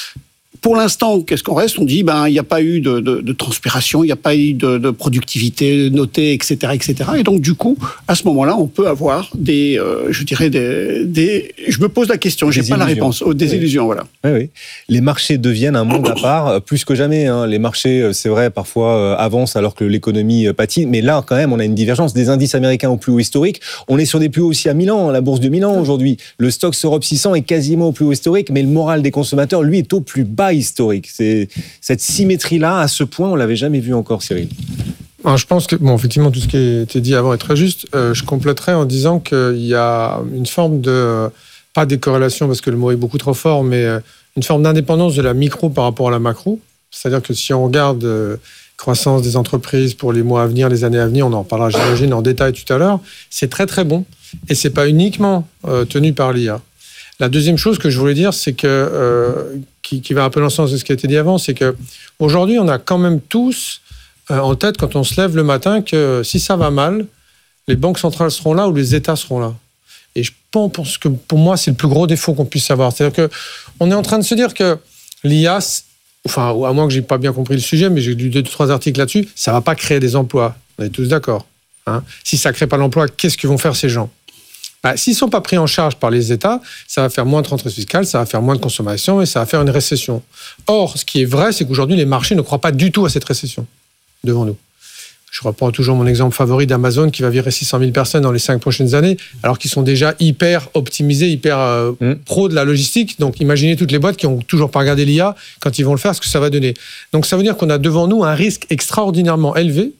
Pour l'instant, qu'est-ce qu'on reste ? On dit, ben, il n'y a pas eu de, de, de transpiration, il n'y a pas eu de, de productivité notée, et cetera, et cetera. Et donc, du coup, à ce moment-là, on peut avoir des, euh, je dirais, des, des... Je me pose la question, j'ai pas la réponse. Oh, des oui. illusions, voilà. Oui, oui. Les marchés deviennent un monde à part, plus que jamais. Hein. Les marchés, c'est vrai, parfois avancent alors que l'économie patine. Mais là, quand même, on a une divergence. Des indices américains au plus haut historique. On est sur des plus hauts aussi à Milan, la bourse de Milan aujourd'hui. Le Stoxx Europe six cents est quasiment au plus haut historique, mais le moral des consommateurs, lui, est au plus bas historique. C'est cette symétrie-là, à ce point, on l'avait jamais vu encore, Cyril. Alors, je pense que, bon, effectivement, tout ce qui a été dit avant est très juste. Euh, je compléterais en disant qu'il y a une forme de, euh, pas décorrélation parce que le mot est beaucoup trop fort, mais euh, une forme d'indépendance de la micro par rapport à la macro. C'est-à-dire que si on regarde euh, croissance des entreprises pour les mois à venir, les années à venir, on en parlera, j'imagine, en détail tout à l'heure, c'est très très bon. Et c'est pas uniquement euh, tenu par l'I A. La deuxième chose que je voulais dire, c'est que euh, qui, qui va un peu dans le sens de ce qui a été dit avant, c'est que aujourd'hui, on a quand même tous euh, en tête quand on se lève le matin que si ça va mal, les banques centrales seront là ou les États seront là. Et je pense que pour moi, c'est le plus gros défaut qu'on puisse avoir. C'est-à-dire que on est en train de se dire que l'I A enfin, à moins que j'ai pas bien compris le sujet, mais j'ai lu deux, trois articles là-dessus, ça va pas créer des emplois. On est tous d'accord. Hein. Si ça crée pas l'emploi, qu'est-ce que vont faire ces gens? Bah, s'ils sont pas pris en charge par les États, ça va faire moins de rentrée fiscale, ça va faire moins de consommation et ça va faire une récession. Or, ce qui est vrai, c'est qu'aujourd'hui, les marchés ne croient pas du tout à cette récession devant nous. Je reprends toujours mon exemple favori d'Amazon qui va virer six cent mille personnes dans les cinq prochaines années, alors qu'ils sont déjà hyper optimisés, hyper euh, mmh. pro de la logistique. Donc imaginez toutes les boîtes qui n'ont toujours pas regardé l'I A quand ils vont le faire, ce que ça va donner. Donc ça veut dire qu'on a devant nous un risque extraordinairement élevé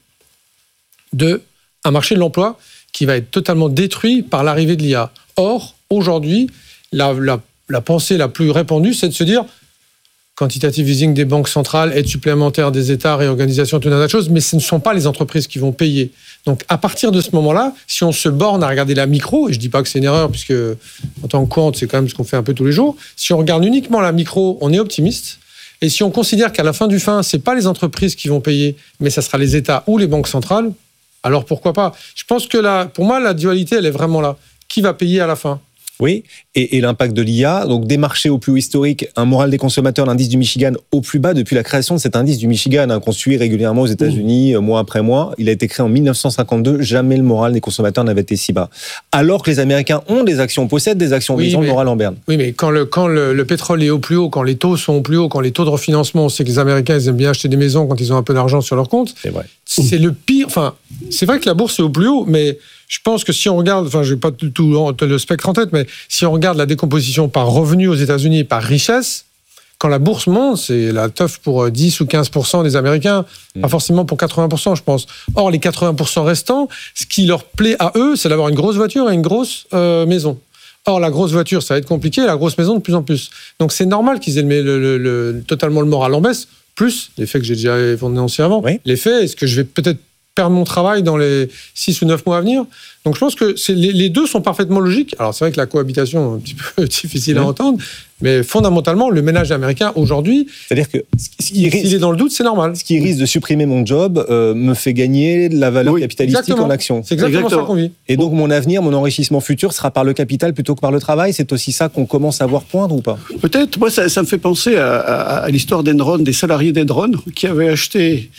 de un marché de l'emploi qui va être totalement détruit par l'arrivée de l'I A. Or, aujourd'hui, la, la, la pensée la plus répandue, c'est de se dire quantitative easing des banques centrales, aide supplémentaire des États, réorganisation, tout un tas de choses, mais ce ne sont pas les entreprises qui vont payer. Donc, à partir de ce moment-là, si on se borne à regarder la micro, et je ne dis pas que c'est une erreur, puisque en tant que compte, c'est quand même ce qu'on fait un peu tous les jours, si on regarde uniquement la micro, on est optimiste. Et si on considère qu'à la fin du fin, ce n'est pas les entreprises qui vont payer, mais ça sera les États ou les banques centrales, alors pourquoi pas? Je pense que là, pour moi, la dualité, elle est vraiment là. Qui va payer à la fin? Oui, et, et l'impact de l'I A, donc des marchés au plus haut historique, un moral des consommateurs, l'indice du Michigan au plus bas depuis la création de cet indice du Michigan, hein, qu'on suit régulièrement aux États-Unis, mmh. mois après mois. Il a été créé en mille neuf cent cinquante-deux, jamais le moral des consommateurs n'avait été si bas. Alors que les Américains ont des actions, possèdent des actions, oui, mais ils ont le moral en berne. Oui, mais quand, le, quand le, le pétrole est au plus haut, quand les taux sont au plus haut, quand les taux de refinancement, on sait que les Américains, ils aiment bien acheter des maisons quand ils ont un peu d'argent sur leur compte. C'est vrai. C'est le pire. Enfin, c'est vrai que la bourse est au plus haut, mais je pense que si on regarde, enfin, je n'ai pas tout, tout le spectre en tête, mais si on regarde la décomposition par revenu aux États-Unis et par richesse, quand la bourse monte, c'est la teuf pour dix ou quinze pour cent des Américains, mmh. pas forcément pour quatre-vingts pour cent, je pense. Or, les quatre-vingts pour cent restants, ce qui leur plaît à eux, c'est d'avoir une grosse voiture et une grosse euh, maison. Or, la grosse voiture, ça va être compliqué, et la grosse maison, de plus en plus. Donc, c'est normal qu'ils aient le, le, le, totalement le moral en baisse, plus l'effet que j'ai déjà énoncé avant. Oui. L'effet, est-ce que je vais peut-être perdre mon travail dans les six ou neuf mois à venir? Donc je pense que c'est, les, les deux sont parfaitement logiques. Alors c'est vrai que la cohabitation est un petit peu difficile à entendre, mais fondamentalement, le ménage américain aujourd'hui, c'est-à-dire que s'il est dans le doute, c'est normal. Ce qui risque de supprimer mon job euh, me fait gagner de la valeur oui, capitalistique exactement. en action. C'est exactement, exactement ça qu'on vit. Et donc mon avenir, mon enrichissement futur sera par le capital plutôt que par le travail. C'est aussi ça qu'on commence à voir poindre ou pas? Peut-être. Moi, ça, ça me fait penser à, à, à l'histoire d'Enron, des salariés d'Enron qui avaient acheté...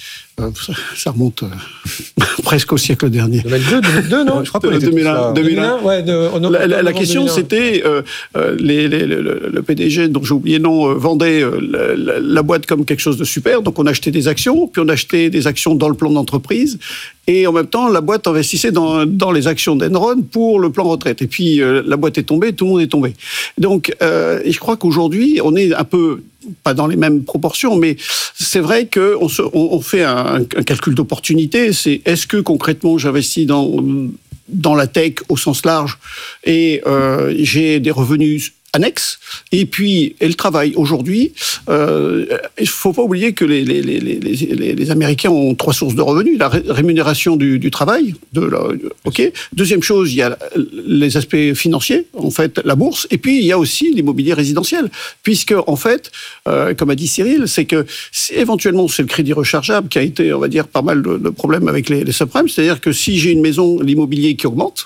Ça remonte euh, presque au siècle dernier. deux mille deux, deux mille deux non? Je crois qu'on était deux mille un. deux mille un. Ouais, de, de, la, la, la question, c'était euh, euh, les, les, le, le P D G, dont j'ai oublié le nom, euh, vendait euh, la, la boîte comme quelque chose de super. Donc on achetait des actions, puis on achetait des actions dans le plan d'entreprise. Et en même temps, la boîte investissait dans, dans les actions d'Enron pour le plan retraite. Et puis euh, la boîte est tombée, tout le monde est tombé. Donc, euh, et je crois qu'aujourd'hui, on est un peu... pas dans les mêmes proportions, mais c'est vrai qu'on on, on fait un, un calcul d'opportunité. C'est est-ce que concrètement j'investis dans, dans la tech au sens large et euh, j'ai des revenus annexes, et puis et le travail. Aujourd'hui, euh, il ne faut pas oublier que les, les, les, les, les Américains ont trois sources de revenus. La ré- rémunération du, du travail, de la, ok. Deuxième chose, il y a les aspects financiers, en fait, la bourse, et puis il y a aussi l'immobilier résidentiel, puisque en fait, euh, comme a dit Cyril, c'est que si, éventuellement c'est le crédit rechargeable qui a été, on va dire, pas mal de, de problèmes avec les, les subprimes, c'est-à-dire que si j'ai une maison, l'immobilier qui augmente,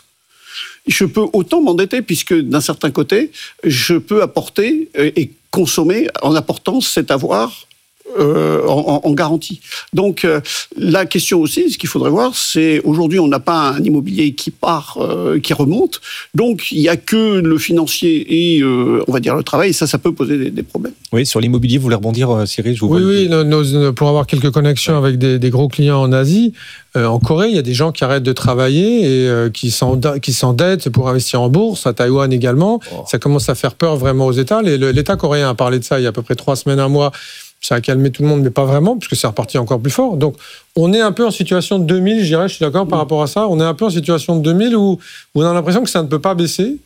je peux autant m'endetter puisque d'un certain côté, je peux apporter et consommer en apportant cet avoir euh, en, en garantie. Donc euh, la question aussi, ce qu'il faudrait voir, c'est aujourd'hui on n'a pas un immobilier qui part, euh, qui remonte, donc il n'y a que le financier et euh, on va dire le travail, et ça, ça peut poser des, des problèmes. Oui, sur l'immobilier, vous voulez rebondir, Cyril? Je vous Oui, oui, nos, nos, pour avoir quelques connexions avec des, des gros clients en Asie, euh, en Corée, il y a des gens qui arrêtent de travailler et euh, qui, s'endettent, qui s'endettent pour investir en bourse, à Taïwan également. Oh. Ça commence à faire peur vraiment aux États. L'État coréen a parlé de ça il y a à peu près trois semaines, un mois. Ça a calmé tout le monde, mais pas vraiment, puisque c'est reparti encore plus fort. Donc, on est un peu en situation de deux mille, je dirais, je suis d'accord par rapport à ça. On est un peu en situation de deux mille où, où on a l'impression que ça ne peut pas baisser.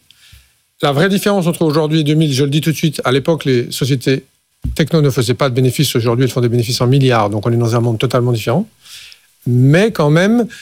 La vraie différence entre aujourd'hui et deux mille, je le dis tout de suite, à l'époque, les sociétés techno ne faisaient pas de bénéfices. Aujourd'hui, elles font des bénéfices en milliards. Donc, on est dans un monde totalement différent. Mais quand même,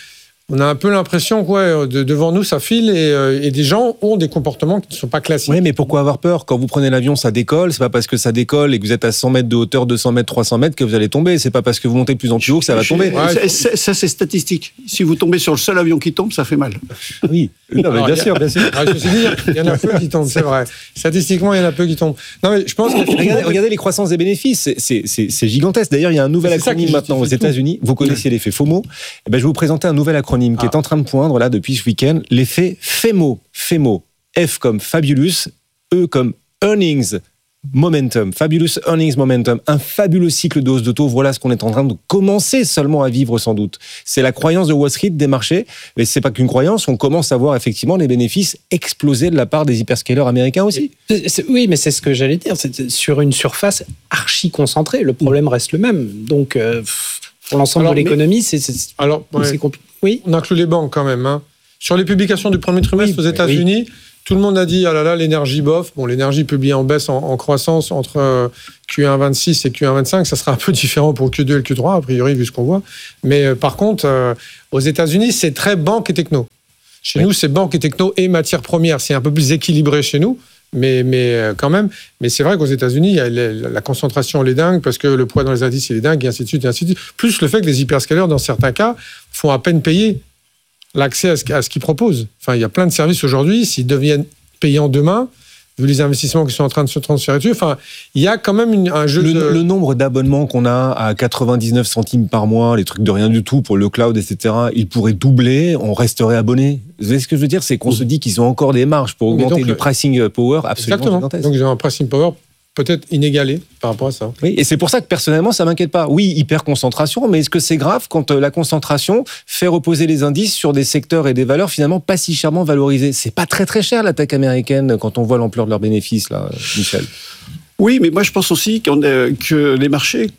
on a un peu l'impression que ouais, de, devant nous, ça file et, euh, et des gens ont des comportements qui ne sont pas classiques. Oui, mais pourquoi avoir peur? Quand vous prenez l'avion, ça décolle. C'est pas parce que ça décolle et que vous êtes à cent mètres de hauteur, deux cents mètres, trois cents mètres que vous allez tomber. C'est pas parce que vous montez de plus en plus haut que ça va tomber. Ouais, c'est, ça, c'est statistique. Si vous tombez sur le seul avion qui tombe, ça fait mal. Oui, non, mais bien sûr, bien sûr. Je me suis dit, il y en a peu qui tombent, c'est vrai. Statistiquement, il y en a peu qui tombent. Non, mais je pense que regardez, regardez les croissances des bénéfices, c'est, c'est, c'est, c'est gigantesque. D'ailleurs, il y a un nouvel c'est acronyme maintenant aux États-Unis. Vous connaissiez l'effet FOMO. Eh ben, je vais vous présenter un nouvel acronyme ah. qui est en train de poindre là depuis ce week-end. L'effet FEMO. FEMO. F comme fabulous, E comme earnings momentum. Fabulous earnings momentum. Un fabuleux cycle de hausse de taux. Voilà ce qu'on est en train de commencer seulement à vivre sans doute. C'est la croyance de Wall Street, des marchés. Mais c'est pas qu'une croyance. On commence à voir effectivement les bénéfices exploser de la part des hyperscalers américains aussi. C'est, oui, mais c'est ce que j'allais dire. C'est sur une surface archi concentrée. Le problème reste le même. Donc, euh, pour l'ensemble alors, de l'économie, c'est, c'est, alors, ouais. c'est compliqué. Oui. On inclut les banques quand même. Hein. Sur les publications du premier trimestre oui, aux États-Unis, oui. tout le monde a dit ah là là, l'énergie bof. Bon, l'énergie publiée en baisse en, en croissance entre Q un vingt-six et Q un vingt-cinq, ça sera un peu différent pour le Q deux et le Q trois, a priori, vu ce qu'on voit. Mais euh, par contre, euh, aux États-Unis, c'est très banque et techno. Chez oui. nous, c'est banque et techno et matières premières. C'est un peu plus équilibré chez nous. Mais, mais euh, quand même, mais c'est vrai qu'aux États-Unis, il y a la, la concentration, elle est dingue, parce que le poids dans les indices, il est dingue, et ainsi de suite, et ainsi de suite. Plus le fait que les hyperscalers, dans certains cas, font à peine payer l'accès à ce, à ce qu'ils proposent. Enfin, il y a plein de services aujourd'hui, s'ils deviennent payants demain, vu les investissements qui sont en train de se transférer dessus, enfin, il y a quand même une, un jeu le, de... Le nombre d'abonnements qu'on a à quatre-vingt-dix-neuf centimes par mois, les trucs de rien du tout pour le cloud, et cetera, il pourrait doubler, on resterait abonné. Vous voyez ce que je veux dire? C'est qu'on oui. se dit qu'ils ont encore des marges pour augmenter donc, le pricing power absolument exactement. Gigantesque. Donc ils ont un pricing power peut-être inégalé par rapport à ça. Oui, et c'est pour ça que personnellement, ça m'inquiète pas. Oui, hyper concentration, mais est-ce que c'est grave quand la concentration fait reposer les indices sur des secteurs et des valeurs finalement pas si chèrement valorisées? C'est pas très très cher la tech américaine quand on voit l'ampleur de leurs bénéfices, là, Michel. Oui, mais moi je pense aussi qu'on est, que les marchés,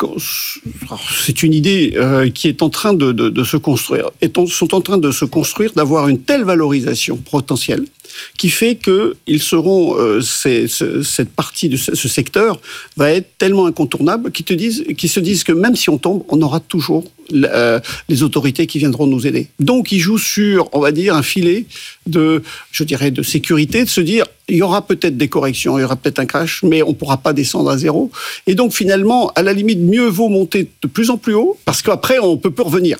c'est une idée euh, qui est en train de, de, de se construire, et sont en train de se construire, d'avoir une telle valorisation potentielle qui fait que ils seront, euh, c'est, c'est, cette partie de ce, ce secteur va être tellement incontournable qu'ils te disent, qu'ils se disent que même si on tombe, on aura toujours euh, les autorités qui viendront nous aider. Donc ils jouent sur, on va dire, un filet de, je dirais, de sécurité, de se dire il y aura peut-être des corrections, il y aura peut-être un crash, mais on ne pourra pas descendre à zéro. Et donc finalement, à la limite, mieux vaut monter de plus en plus haut, parce qu'après on peut plus revenir.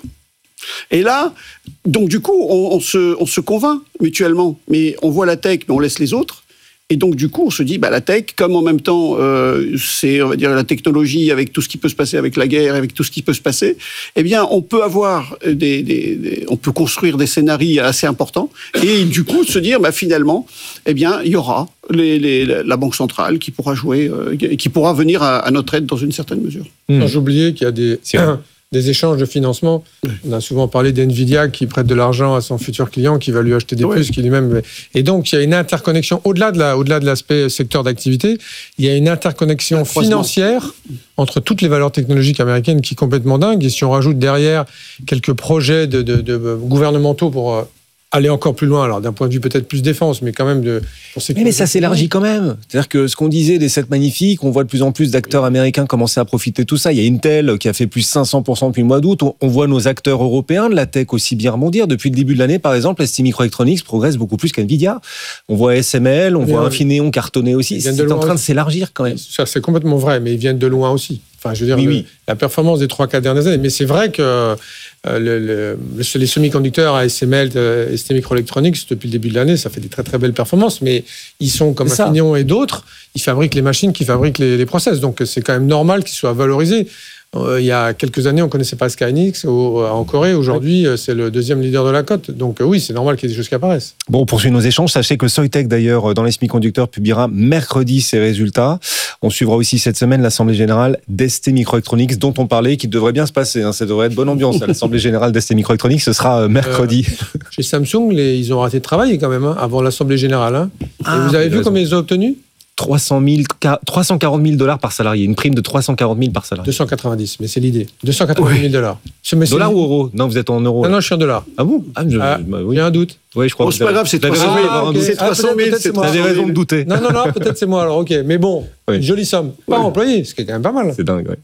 Et là, donc du coup, on, on, se, on se convainc mutuellement, mais on voit la tech, mais on laisse les autres. Et donc du coup, on se dit, bah, la tech, comme en même temps, euh, c'est, on va dire, la technologie avec tout ce qui peut se passer avec la guerre, avec tout ce qui peut se passer, eh bien, on peut avoir des, des, des on peut construire des scénarios assez importants. Et du coup, se dire, bah, finalement, eh bien, il y aura les, les, la Banque centrale qui pourra jouer, euh, qui pourra venir à, à notre aide dans une certaine mesure. Mmh. J'ai oublié qu'il y a des des échanges de financement. On a souvent parlé d'NVIDIA qui prête de l'argent à son futur client, qui va lui acheter des ouais. puces, qui lui-même... Et donc, il y a une interconnexion, au-delà de, la, au-delà de l'aspect secteur d'activité, il y a une interconnexion financière entre toutes les valeurs technologiques américaines qui est complètement dingue. Et si on rajoute derrière quelques projets de, de, de gouvernementaux pour aller encore plus loin, alors d'un point de vue peut-être plus défense, mais quand même de... Pour mais, mais ça s'élargit quand même. C'est-à-dire que ce qu'on disait des sept magnifiques, on voit de plus en plus d'acteurs américains commencer à profiter de tout ça. Il y a Intel qui a fait plus cinq cents pour cent depuis le mois d'août. On, on voit nos acteurs européens de la tech aussi bien rebondir. Depuis le début de l'année, par exemple, S T Microelectronics progresse beaucoup plus qu'NVIDIA. On voit S M L, on mais voit Infineon cartonner aussi. C'est en train de s'élargir quand même. Ça, c'est complètement vrai, mais ils viennent de loin aussi. Enfin, je veux dire, oui, le, oui. la performance des trois quatre dernières années. Mais c'est vrai que euh, le, le, les semi-conducteurs à S M L, euh, S T Microelectronics, depuis le début de l'année, ça fait des très très belles performances. Mais ils sont comme Infineon et d'autres, ils fabriquent les machines qui fabriquent les, les process. Donc c'est quand même normal qu'ils soient valorisés. Euh, il y a quelques années, on ne connaissait pas Skynix au, en Corée. Aujourd'hui, oui. c'est le deuxième leader de la cote. Donc euh, oui, c'est normal qu'il y ait des choses qui apparaissent. Bon, on poursuit nos échanges. Sachez que Soitec, d'ailleurs, dans les semi-conducteurs, publiera mercredi ses résultats. On suivra aussi cette semaine l'Assemblée Générale d'S T Microelectronics, dont on parlait, qui devrait bien se passer. Hein. Ça devrait être bonne ambiance. L'Assemblée Générale d'S T Microelectronics, ce sera mercredi. Euh, chez Samsung, les, ils ont arrêté de travailler quand même, hein, avant l'Assemblée Générale. Hein. Ah, et vous avez vu combien ils ont obtenu ? trois cent mille, trois cent quarante mille dollars par salarié. Une prime de trois cent quarante mille par salarié. deux cent quatre-vingt-dix, mais c'est l'idée. deux cent quatre-vingt mille dollars. Dollars ou euros? Non, vous êtes en euros. Non, non, je suis en dollars. Ah bon? Ah, je, ah, bah, oui. J'ai un doute. Oui, je crois. Bon, c'est pas grave, c'est trois cent mille. Ah, okay. C'est trois cent mille, ah, c'est Vous avez raison de douter. Non, non, non, peut-être c'est moi alors, ok. Mais bon, oui. Une jolie somme. Pas oui. employé, ce qui est quand même pas mal. C'est dingue, oui.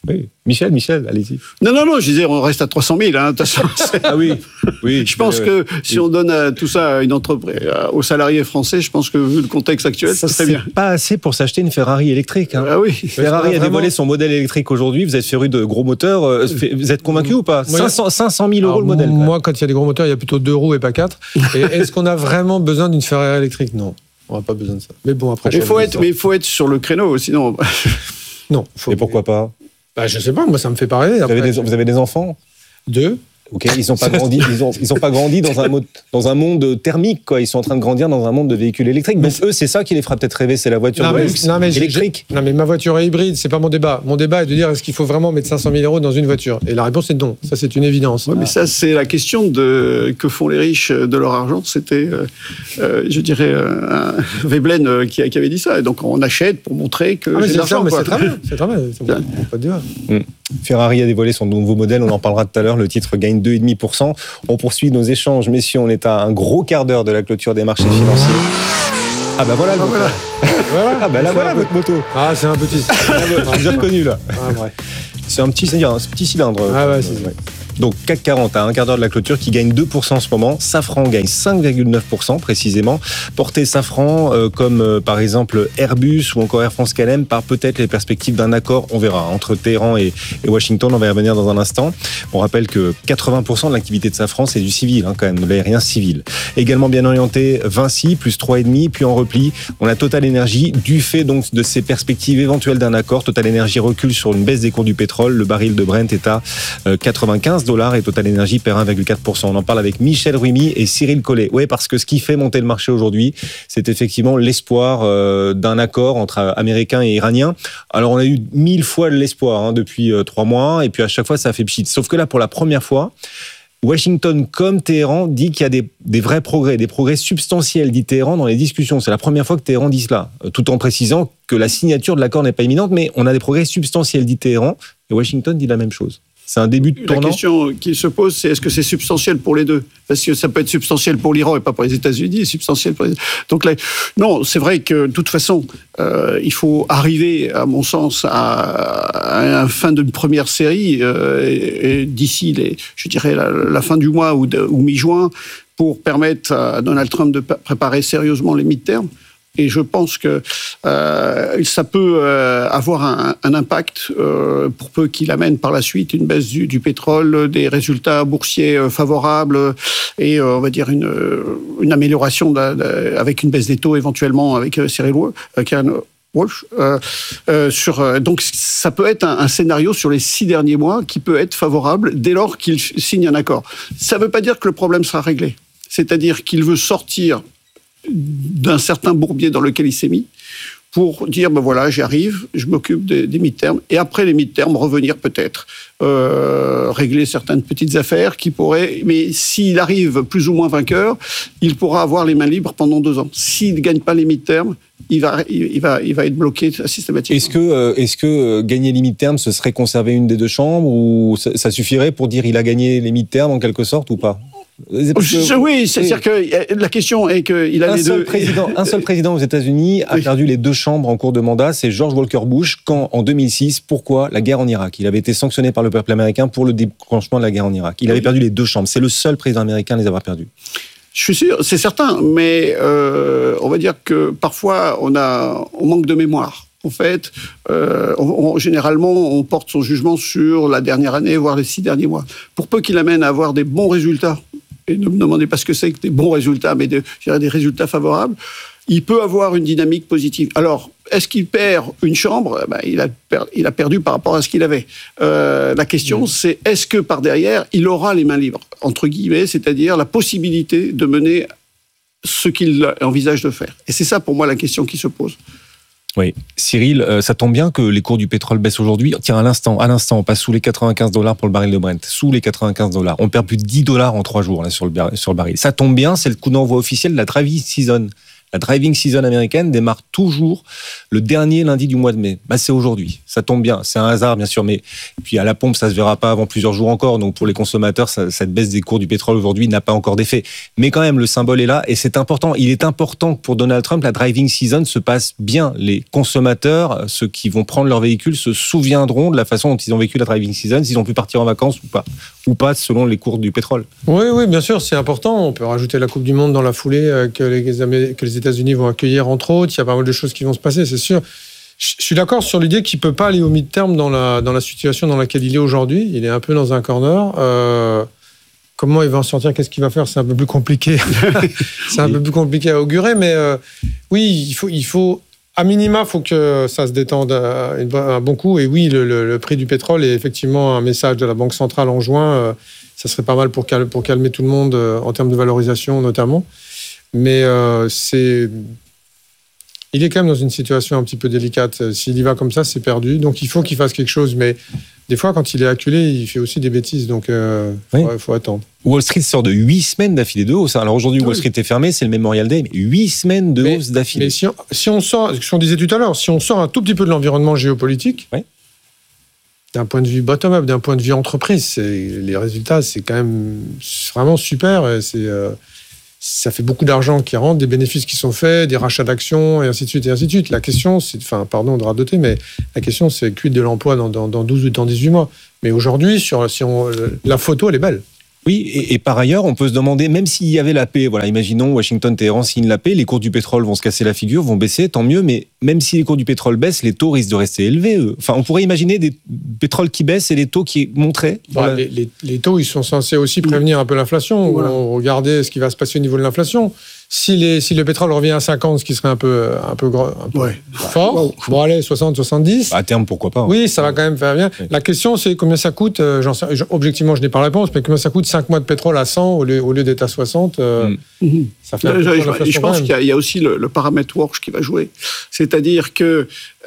Oui. Michel, Michel, allez-y. Non, non, non, je disais, on reste à trois cent mille. Hein, ah oui, oui. Je pense que oui. si on donne à, tout ça à une entreprise, aux salariés français, je pense que vu le contexte actuel, ça serait bien. C'est pas assez pour s'acheter une Ferrari électrique. Hein. Ah oui. Ferrari a vraiment... dévoilé son modèle électrique aujourd'hui. Vous êtes féru de gros moteurs. Vous êtes convaincu mmh. ou pas cinq cent mille euros Alors, le modèle. Moi, quand il y a des gros moteurs, il y a plutôt deux roues et pas quatre. Et est-ce qu'on a vraiment besoin d'une Ferrari électrique ? Non, on n'a pas besoin de ça. Mais bon, après. Il faut être, mais il faut être sur le créneau, sinon. Non. Faut... Et pourquoi pas ? Bah, je sais pas, moi ça me fait pas rêver. Vous avez, des, vous avez des enfants ? Deux. Ok, ils n'ont pas grandi, ils ont, ils ont pas grandi dans un, mode, dans un monde thermique, quoi. Ils sont en train de grandir dans un monde de véhicules électriques. Donc eux, c'est ça qui les fera peut-être rêver, c'est la voiture non, de mais, luxe non, mais électrique. Non, mais ma voiture est hybride, c'est pas mon débat. Mon débat est de dire est-ce qu'il faut vraiment mettre cinq cent mille euros dans une voiture ? Et la réponse est non. Ça, c'est une évidence. Ouais, mais ça, c'est la question de que font les riches de leur argent. C'était, euh, euh, je dirais, euh, Veblen euh, qui, qui avait dit ça. Et donc on achète pour montrer que ah, mais j'ai de l'argent. Mais c'est très bien, c'est très bien. C'est bon, pas de débat. Mm. Ferrari a dévoilé son nouveau modèle, on en parlera tout à l'heure, le titre gagne deux virgule cinq pour cent. On poursuit nos échanges, messieurs, on est à un gros quart d'heure de la clôture des marchés financiers. Ah bah voilà le moteur. Voilà. Ah bah là voilà votre moto. Ah c'est un petit. J'ai reconnu là. Ah, ouais. C'est un petit, un petit cylindre. Ah ouais, c'est vrai. Donc C A C quarante à un quart d'heure de la clôture qui gagne deux pour cent en ce moment. Safran gagne cinq virgule neuf pour cent précisément. Porté Safran euh, comme euh, par exemple Airbus ou encore Air France K L M par peut-être les perspectives d'un accord, on verra, entre Téhéran et, et Washington. On va y revenir dans un instant. On rappelle que quatre-vingts pour cent de l'activité de Safran c'est du civil, hein, quand même, de l'aérien civil. Également bien orienté Vinci, plus trois virgule cinq, puis en repli, on a Total Energy, du fait donc de ces perspectives éventuelles d'un accord. Total Energy recule sur une baisse des cours du pétrole. Le baril de Brent est à euh, quatre-vingt-quinze dollars et Total Energy perd un virgule quatre pour cent. On en parle avec Michel Ruimi et Cyril Collet. Oui, parce que ce qui fait monter le marché aujourd'hui, c'est effectivement l'espoir euh, d'un accord entre Américains et Iraniens. Alors, on a eu mille fois l'espoir hein, depuis euh, trois mois, et puis à chaque fois, ça fait pchit. Sauf que là, pour la première fois, Washington comme Téhéran dit qu'il y a des, des vrais progrès, des progrès substantiels, dit Téhéran, dans les discussions. C'est la première fois que Téhéran dit cela, tout en précisant que la signature de l'accord n'est pas imminente, mais on a des progrès substantiels, dit Téhéran, et Washington dit la même chose. C'est un début de tournant. La question qui se pose, c'est est-ce que c'est substantiel pour les deux ? Parce que ça peut être substantiel pour l'Iran et pas pour les États-Unis, substantiel pour les... Donc là, non, c'est vrai que de toute façon, euh, il faut arriver, à mon sens, à, à la fin d'une première série, euh, et, et d'ici, les, je dirais, la, la fin du mois ou, de, ou mi-juin, pour permettre à Donald Trump de préparer sérieusement les mid-terms. Et je pense que euh, ça peut euh, avoir un, un impact, euh, pour peu qu'il amène par la suite une baisse du, du pétrole, des résultats boursiers euh, favorables et euh, on va dire une, une amélioration de, de, avec une baisse des taux éventuellement avec euh, Cyril Walsh. Euh, euh, sur, euh, donc ça peut être un, un scénario sur les six derniers mois qui peut être favorable dès lors qu'il signe un accord. Ça ne veut pas dire que le problème sera réglé. C'est-à-dire qu'il veut sortir d'un certain bourbier dans lequel il s'est mis, pour dire, ben voilà, j'arrive, je m'occupe des, des mid-terms, et après les mid-terms, revenir peut-être, euh, régler certaines petites affaires qui pourraient... Mais s'il arrive plus ou moins vainqueur, il pourra avoir les mains libres pendant deux ans. S'il ne gagne pas les mid-terms, il va, il, va, il va être bloqué systématiquement. Est-ce que, euh, est-ce que euh, gagner les mid-terms, ce serait conserver une des deux chambres, ou ça, ça suffirait pour dire il a gagné les mid-terms en quelque sorte, ou pas ? Que, oui, c'est-à-dire que la question est qu'il a un les seul deux. Président, un seul président aux États-Unis a oui. perdu les deux chambres en cours de mandat, c'est George Walker Bush. Quand, en deux mille six, pourquoi la guerre en Irak ? Il avait été sanctionné par le peuple américain pour le déclenchement de la guerre en Irak. Il oui. avait perdu les deux chambres. C'est le seul président américain à les avoir perdues. Je suis sûr, c'est certain, mais euh, on va dire que parfois on a, on manque de mémoire. En fait, euh, on, on, généralement, on porte son jugement sur la dernière année, voire les six derniers mois. Pour peu qu'il amène à avoir des bons résultats, et ne me demandez pas ce que c'est que des bons résultats, mais de, je dirais des résultats favorables, il peut avoir une dynamique positive. Alors, est-ce qu'il perd une chambre ? Ben, il, a per, il a perdu par rapport à ce qu'il avait. Euh, la question, mmh. c'est est-ce que par derrière, il aura les mains libres, entre guillemets, c'est-à-dire la possibilité de mener ce qu'il envisage de faire. Et c'est ça, pour moi, la question qui se pose. Oui, Cyril, euh, ça tombe bien que les cours du pétrole baissent aujourd'hui. Tiens, à l'instant, à l'instant, on passe sous les quatre-vingt-quinze dollars pour le baril de Brent, sous les quatre-vingt-quinze dollars. On perd plus de dix dollars en trois jours là sur le sur le baril. Ça tombe bien, c'est le coup d'envoi officiel de la driving season. La driving season américaine démarre toujours le dernier lundi du mois de mai. Bah, c'est aujourd'hui. Ça tombe bien. C'est un hasard, bien sûr, mais puis à la pompe, ça se verra pas avant plusieurs jours encore. Donc, pour les consommateurs, ça, cette baisse des cours du pétrole aujourd'hui n'a pas encore d'effet. Mais quand même, le symbole est là et c'est important. Il est important que pour Donald Trump, la driving season se passe bien. Les consommateurs, ceux qui vont prendre leur véhicule, se souviendront de la façon dont ils ont vécu la driving season, s'ils ont pu partir en vacances ou pas, ou pas selon les cours du pétrole. Oui, oui, bien sûr, c'est important. On peut rajouter la Coupe du Monde dans la foulée euh, que les, que les États-Unis vont accueillir, entre autres. Il y a pas mal de choses qui vont se passer, c'est sûr. Je suis d'accord sur l'idée qu'il ne peut pas aller au mid-term dans la, dans la situation dans laquelle il est aujourd'hui. Il est un peu dans un corner. Euh, comment il va en sortir? Qu'est-ce qu'il va faire? C'est un peu plus compliqué. c'est un oui. peu plus compliqué à augurer, mais euh, oui, il faut... Il faut à minima, il faut que ça se détende un bon coup. Et oui, le, le, le prix du pétrole est effectivement un message de la Banque centrale en juin. Euh, ça serait pas mal pour, cal- pour calmer tout le monde euh, en termes de valorisation notamment. Mais euh, c'est... il est quand même dans une situation un petit peu délicate. S'il y va comme ça, c'est perdu. Donc il faut qu'il fasse quelque chose. Mais des fois, quand il est acculé, il fait aussi des bêtises. Donc il euh, oui. faut, faut attendre. Wall Street sort de huit semaines d'affilée de hausse. Alors aujourd'hui, oui. Wall Street est fermé, c'est le Memorial Day, mais huit semaines de mais, hausse d'affilée. Mais si on, si on sort, ce qu'on disait tout à l'heure, si on sort un tout petit peu de l'environnement géopolitique, oui. d'un point de vue bottom-up, d'un point de vue entreprise, c'est, les résultats, c'est quand même vraiment super. C'est, euh, ça fait beaucoup d'argent qui rentre, des bénéfices qui sont faits, des rachats d'actions, et ainsi de suite, et ainsi de suite. La question, c'est, enfin, pardon de radoter, mais la question, c'est quid de l'emploi dans, dans, dans douze ou dans dix-huit mois. Mais aujourd'hui, sur, si on, la photo, elle est belle. Oui, et, et par ailleurs, on peut se demander, même s'il y avait la paix, voilà, imaginons Washington-Téhéran signe la paix, les cours du pétrole vont se casser la figure, vont baisser, tant mieux, mais même si les cours du pétrole baissent, les taux risquent de rester élevés, eux. Enfin, on pourrait imaginer des pétroles qui baissent et les taux qui monteraient. Bah, la... les, les, les taux, ils sont censés aussi prévenir un peu l'inflation. Voilà. On regardait ce qui va se passer au niveau de l'inflation. Si, les, si le pétrole revient à cinquante, ce qui serait un peu, un peu, gros, un peu ouais. fort, wow. bon allez, soixante, soixante-dix. À terme, pourquoi pas. Hein. Oui, ça va quand même faire bien. Ouais. La question, c'est combien ça coûte, euh, j'en sais, objectivement, je n'ai pas la réponse, mais combien ça coûte cinq mois de pétrole à cent au lieu, au lieu d'être à soixante euh, mmh. Ça fait un peu je, je, je pense qu'il y a, il y a aussi le, le paramètre Walsh qui va jouer. C'est-à-dire qu'il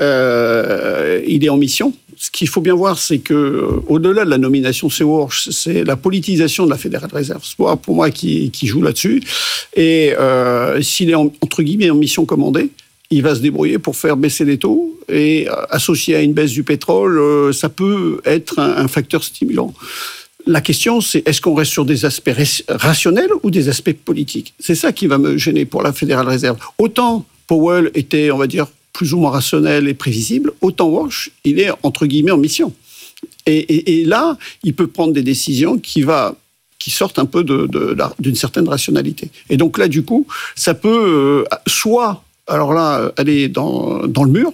euh, est en mission. Ce qu'il faut bien voir, c'est qu'au-delà de la nomination C O R, c'est la politisation de la Federal Reserve. C'est pour moi qui, qui joue là-dessus. Et euh, s'il est en, entre guillemets en mission commandée, il va se débrouiller pour faire baisser les taux. Et euh, associé à une baisse du pétrole, euh, ça peut être un, un facteur stimulant. La question, c'est est-ce qu'on reste sur des aspects rationnels ou des aspects politiques? C'est ça qui va me gêner pour la Federal Reserve. Autant Powell était, on va dire, plus ou moins rationnel et prévisible, autant Walsh, il est entre guillemets en mission. Et, et, et là, il peut prendre des décisions qui, va, qui sortent un peu de, de, d'une certaine rationalité. Et donc là, du coup, ça peut euh, soit, alors là, aller dans, dans le mur,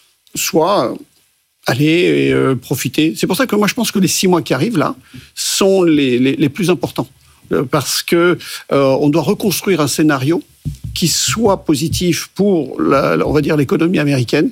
soit aller euh, profiter. C'est pour ça que moi, je pense que les six mois qui arrivent là sont les, les, les plus importants. Parce que euh, on doit reconstruire un scénario qui soit positif pour, la, on va dire, l'économie américaine.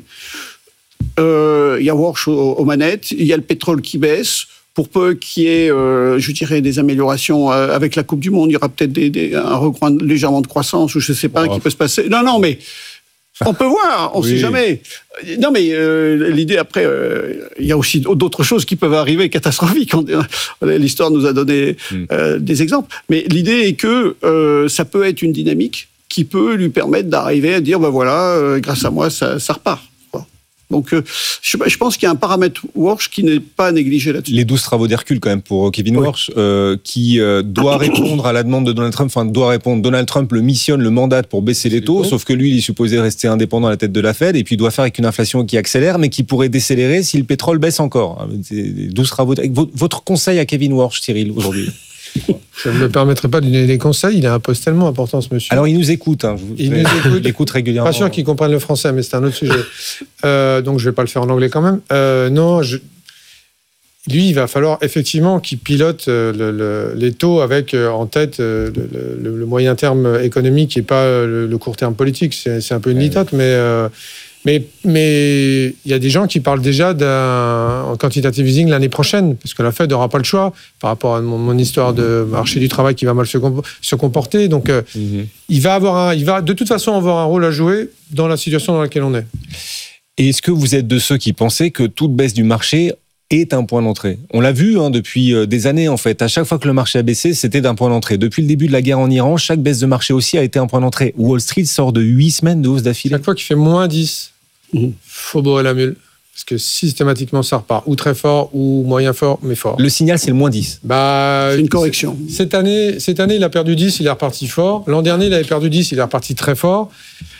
Euh, il y a Walsh aux, aux manettes, il y a le pétrole qui baisse. Pour peu qu'il y ait, euh, je dirais, des améliorations euh, avec la Coupe du Monde, il y aura peut-être des, des, un recoin légèrement de croissance ou je ne sais pas oh. qui peut se passer. Non, non, mais on peut voir, on ne oui. sait jamais. Non, mais euh, l'idée, après, euh, il y a aussi d'autres choses qui peuvent arriver catastrophiques. L'histoire nous a donné euh, des exemples. Mais l'idée est que euh, ça peut être une dynamique qui peut lui permettre d'arriver à dire, ben voilà, euh, grâce à moi, ça, ça repart. Donc, euh, je, je pense qu'il y a un paramètre Walsh qui n'est pas négligé là-dessus. Les douze travaux d'Hercule, quand même, pour Kevin oui. Walsh, euh, qui euh, doit répondre à la demande de Donald Trump, enfin, doit répondre. Donald Trump le missionne, le mandate pour baisser les taux, sauf que lui, il est supposé rester indépendant à la tête de la Fed, et puis il doit faire avec une inflation qui accélère, mais qui pourrait décélérer si le pétrole baisse encore. douze travaux d'Hercule. Votre conseil à Kevin Walsh, Cyril, aujourd'hui? Je ne me permettrai pas de donner des conseils, il a un poste tellement important, ce monsieur. Alors, il nous écoute. Hein. Il nous écoute. Il écoute régulièrement. Pas sûr qu'il comprenne le français, mais c'est un autre sujet. Euh, donc, je ne vais pas le faire en anglais quand même. Euh, non, je... lui, il va falloir effectivement qu'il pilote le, le, les taux avec en tête le, le, le moyen terme économique et pas le, le court terme politique. C'est, c'est un peu une litote, mais... Euh, Mais mais il y a des gens qui parlent déjà d'un quantitative easing l'année prochaine, parce que la Fed n'aura pas le choix par rapport à mon, mon histoire de marché du travail qui va mal se, comp- se comporter. Donc, euh, mm-hmm. il va avoir un, il va de toute façon avoir un rôle à jouer dans la situation dans laquelle on est. Et est-ce que vous êtes de ceux qui pensaient que toute baisse du marché est un point d'entrée. On l'a vu hein, depuis des années en fait. À chaque fois que le marché a baissé, c'était d'un point d'entrée. Depuis le début de la guerre en Iran, chaque baisse de marché aussi a été un point d'entrée. Wall Street sort de huit semaines de hausse d'affilée. Chaque fois qu'il fait moins dix, il faut bourrer la mule. Parce que systématiquement, ça repart ou très fort ou moyen fort, mais fort. Le signal, c'est le moins dix. Bah, c'est une correction. Cette année, cette année, il a perdu dix, il est reparti fort. L'an dernier, il avait perdu dix, il est reparti très fort.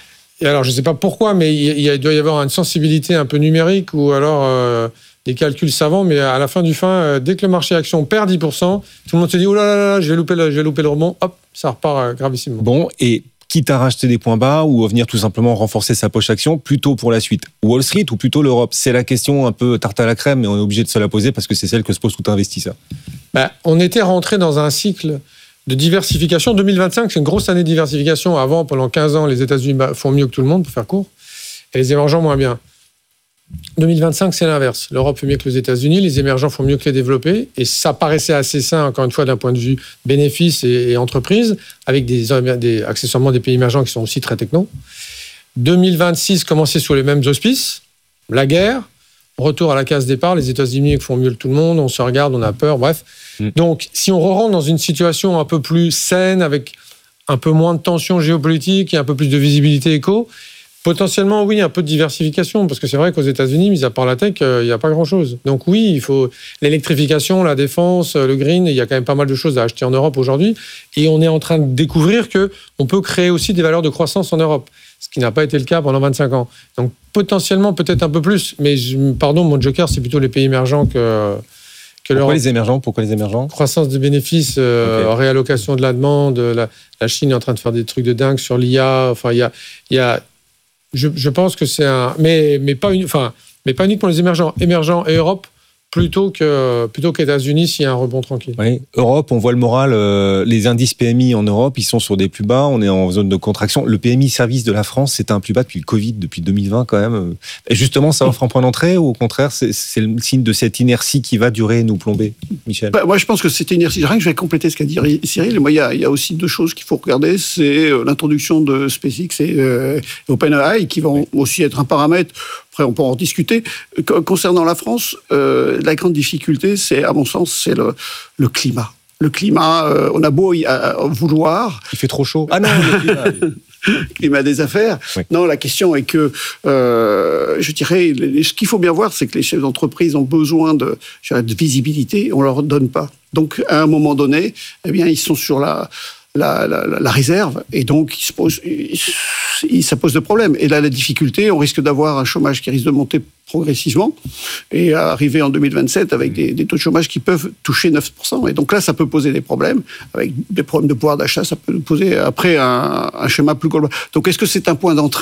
Et alors, je ne sais pas pourquoi, mais il, il doit y avoir une sensibilité un peu numérique ou alors euh, des calculs savants. Mais à la fin du fin, euh, dès que le marché action perd dix pour cent, tout le monde se dit « Oh là là là, je vais louper le, je vais louper le rebond », hop, ça repart euh, gravissimement. Bon, et quitte à racheter des points bas ou à venir tout simplement renforcer sa poche action, plutôt pour la suite Wall Street ou plutôt l'Europe? C'est la question un peu tarte à la crème, mais on est obligé de se la poser parce que c'est celle que se pose tout investisseur. Ben, on était rentré dans un cycle de diversification. deux mille vingt-cinq, c'est une grosse année de diversification. Avant, pendant quinze ans, les États-Unis font mieux que tout le monde, pour faire court, et les émergents moins bien. deux mille vingt-cinq, c'est l'inverse. L'Europe fait mieux que les États-Unis, les émergents font mieux que les développés, et ça paraissait assez sain, encore une fois, d'un point de vue bénéfices et, et entreprises, avec des, des, accessoirement des pays émergents qui sont aussi très techno. deux mille vingt-six commençait sous les mêmes auspices, la guerre, retour à la case départ, les États-Unis font mieux que tout le monde, on se regarde, on a peur, bref. Mm. Donc, si on re-rentre dans une situation un peu plus saine, avec un peu moins de tensions géopolitiques et un peu plus de visibilité éco, potentiellement, oui, un peu de diversification, parce que c'est vrai qu'aux États-Unis, mis à part la tech, il euh, n'y a pas grand-chose. Donc oui, il faut l'électrification, la défense, le green, il y a quand même pas mal de choses à acheter en Europe aujourd'hui, et on est en train de découvrir qu'on peut créer aussi des valeurs de croissance en Europe, ce qui n'a pas été le cas pendant vingt-cinq ans. Donc potentiellement, peut-être un peu plus, mais je, pardon, mon joker, c'est plutôt les pays émergents que... que Pourquoi les émergents Pourquoi les émergents Croissance des bénéfices, euh, okay. Réallocation de la demande, la, la Chine est en train de faire des trucs de dingue sur l'I A, enfin, il y a... Y a Je, je pense que c'est un... Mais, mais, pas une, enfin, mais pas uniquement les émergents. Émergents et Europe, plutôt, que, plutôt qu'États-Unis s'il y a un rebond tranquille. Oui, Europe, on voit le moral. Euh, les indices P M I en Europe, ils sont sur des plus bas. On est en zone de contraction. Le P M I service de la France, c'est un plus bas depuis le Covid, depuis deux mille vingt quand même. Et justement, ça offre un point d'entrée ou au contraire, c'est, c'est le signe de cette inertie qui va durer et nous plomber, Michel? Bah, moi, je pense que c'est une inertie. Rien que je vais compléter ce qu'a dit Cyril. Moi, il y a, il y a aussi deux choses qu'il faut regarder. C'est l'introduction de SpaceX et euh, OpenAI qui vont oui. aussi être un paramètre. Après, on peut en discuter. Concernant la France, euh, la grande difficulté, c'est, à mon sens, c'est le, le climat. Le climat, euh, on a beau y à, à vouloir. Il fait trop chaud. Ah non, le climat. climat des affaires. Oui. Non, la question est que, euh, je dirais, ce qu'il faut bien voir, c'est que les chefs d'entreprise ont besoin de, je dirais, de visibilité. On ne leur donne pas. Donc, à un moment donné, eh bien, ils sont sur la... La, la, la réserve, et donc il se pose, il, ça pose de problèmes. Et là, la difficulté, on risque d'avoir un chômage qui risque de monter progressivement et arriver en deux mille vingt-sept avec des, des taux de chômage qui peuvent toucher neuf pour cent. Et donc là, ça peut poser des problèmes, avec des problèmes de pouvoir d'achat, ça peut poser après un, un schéma plus global. Donc est-ce que c'est un point d'entrée ?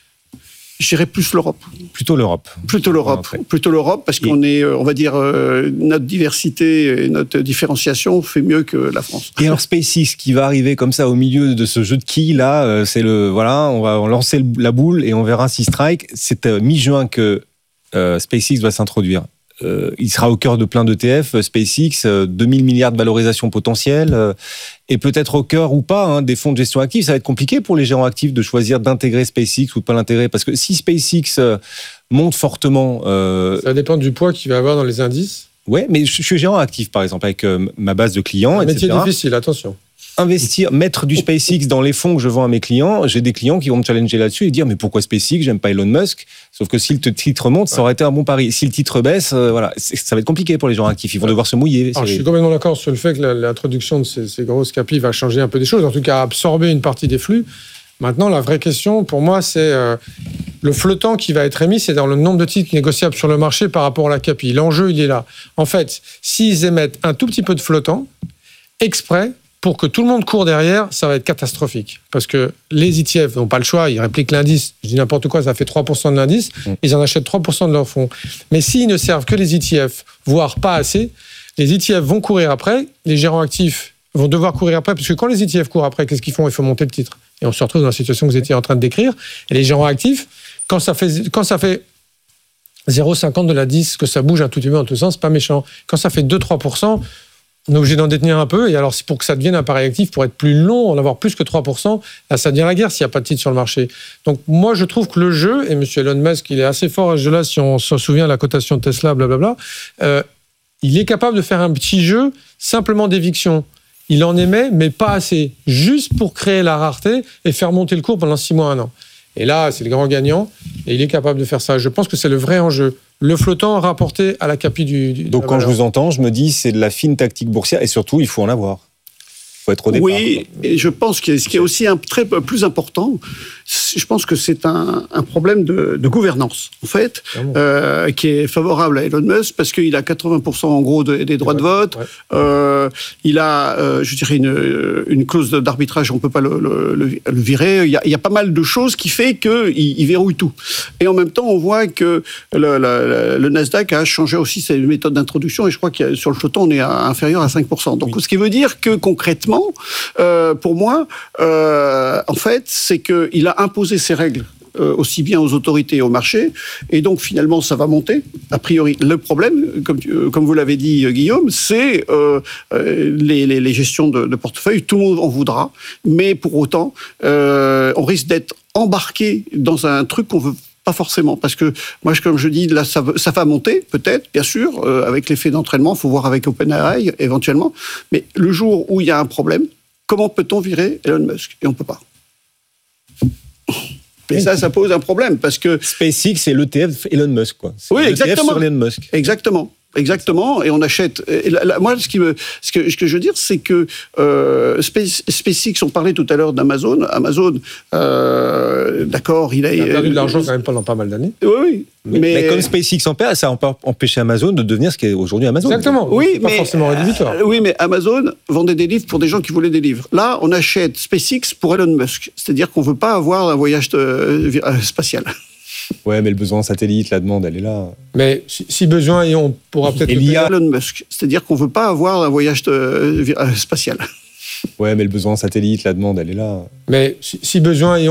Je dirais plus l'Europe. Plutôt l'Europe. Plutôt l'Europe. Plutôt l'Europe, parce qu'on est, on va dire, euh, notre diversité et notre différenciation fait mieux que la France. Et alors SpaceX qui va arriver comme ça au milieu de ce jeu de quilles là, euh, c'est le voilà, on va lancer la boule et on verra si strike. C'est euh, mi-juin que euh, SpaceX va s'introduire. Euh, il sera au cœur de plein d'E T F, SpaceX, euh, deux mille milliards de valorisation potentielle, euh, et peut-être au cœur ou pas hein, des fonds de gestion active. Ça va être compliqué pour les gérants actifs de choisir d'intégrer SpaceX ou de pas l'intégrer, parce que si SpaceX euh, monte fortement... Euh, ça dépend du poids qu'il va avoir dans les indices. Ouais, mais je, je suis gérant actif, par exemple, avec euh, ma base de clients, un et cetera. Métier difficile, attention. Investir, mettre du SpaceX dans les fonds que je vends à mes clients, j'ai des clients qui vont me challenger là-dessus et dire mais pourquoi SpaceX, j'aime pas Elon Musk. Sauf que si le titre monte, ça aurait été un bon pari. Si le titre baisse, euh, voilà, ça va être compliqué pour les gens actifs. Ils vont devoir se mouiller. Alors, je suis complètement d'accord sur le fait que l'introduction de ces, ces grosses capis va changer un peu des choses, en tout cas absorber une partie des flux. Maintenant, la vraie question pour moi, c'est euh, le flottant qui va être émis, c'est dans le nombre de titres négociables sur le marché par rapport à la capi. L'enjeu, il est là. En fait, s'ils émettent un tout petit peu de flottant, exprès, pour que tout le monde court derrière, ça va être catastrophique. Parce que les E T F n'ont pas le choix, ils répliquent l'indice. Je dis n'importe quoi, ça fait trois pour cent de l'indice, mmh. ils en achètent trois pour cent de leurs fonds. Mais s'ils ne servent que les E T F, voire pas assez, les E T F vont courir après, les gérants actifs vont devoir courir après, parce que quand les E T F courent après, qu'est-ce qu'ils font ? Il faut monter le titre. Et on se retrouve dans la situation que vous étiez en train de décrire. Et les gérants actifs, quand ça fait, quand ça fait zéro virgule cinquante de l'indice, que ça bouge un tout petit peu dans tous les sens, c'est pas méchant. Quand ça fait deux à trois pour cent, on est obligé d'en détenir un peu. Et alors, c'est pour que ça devienne un pari actif, pour être plus long, en avoir plus que trois pour cent, là, ça devient la guerre s'il n'y a pas de titre sur le marché. Donc, moi, je trouve que le jeu, et M. Elon Musk, il est assez fort à ce jeu-là, si on se souvient de la cotation de Tesla, blablabla, euh, il est capable de faire un petit jeu simplement d'éviction. Il en émet, mais pas assez. Juste pour créer la rareté et faire monter le cours pendant six mois, un an. Et là, c'est le grand gagnant. Et il est capable de faire ça. Je pense que c'est le vrai enjeu. Le flottant rapporté à la capi du... du Donc, quand je vous entends, je me dis, c'est de la fine tactique boursière. Et surtout, il faut en avoir. Il faut être au départ. Oui, et je pense que ce qui est aussi un très plus important, je pense que c'est un, un problème de, de gouvernance, en fait, euh, qui est favorable à Elon Musk, parce qu'il a quatre-vingts pour cent en gros de, des droits ouais, de vote. Ouais. Euh, il a, euh, je dirais, une, une clause d'arbitrage, on ne peut pas le, le, le, le virer. Il y, a, il y a pas mal de choses qui fait qu'il il verrouille tout. Et en même temps, on voit que le, le, le Nasdaq a changé aussi ses méthodes d'introduction, et je crois que sur le flottant, on est à, inférieur à cinq pour cent. Donc, oui. Ce qui veut dire que, concrètement, euh, pour moi, euh, en fait, c'est qu'il a imposer ses règles euh, aussi bien aux autorités et au marché, et donc finalement ça va monter. A priori, le problème, comme, euh, comme vous l'avez dit Guillaume, c'est euh, euh, les, les, les gestions de, de portefeuille. Tout le monde en voudra, mais pour autant, euh, on risque d'être embarqué dans un truc qu'on veut pas forcément, parce que moi, comme je dis, là, ça, ça va monter, peut-être, bien sûr, euh, avec l'effet d'entraînement. Il faut voir avec OpenAI éventuellement, mais le jour où il y a un problème, comment peut-on virer Elon Musk? Et on peut pas. Et ça, ça pose un problème, parce que... SpaceX, c'est l'E T F Elon Musk, quoi. C'est oui, exactement. Sur Elon Musk. Exactement. Exactement, et on achète. Et là, là, moi, ce, qui me, ce, que, ce que je veux dire, c'est que euh, Space, SpaceX, on parlait tout à l'heure d'Amazon. Amazon, euh, d'accord, il a, il a perdu euh, de l'argent quand même pendant pas mal d'années. Oui, oui. Mais, mais, mais comme SpaceX en perd, ça a empêché Amazon de devenir ce qu'est aujourd'hui Amazon. Exactement. Oui, c'est pas mais, forcément rédhibitoire. Euh, oui, mais Amazon vendait des livres pour des gens qui voulaient des livres. Là, on achète SpaceX pour Elon Musk. C'est-à-dire qu'on veut pas avoir un voyage de, euh, spatial. Ouais, mais le besoin en satellite, la demande, elle est là. Mais si, si besoin, et on pourra peut-être... Et l'I A Elon Musk, c'est-à-dire qu'on ne veut pas avoir un voyage de, euh, spatial. Ouais, mais le besoin en satellite, la demande, elle est là. Mais si, si besoin, et on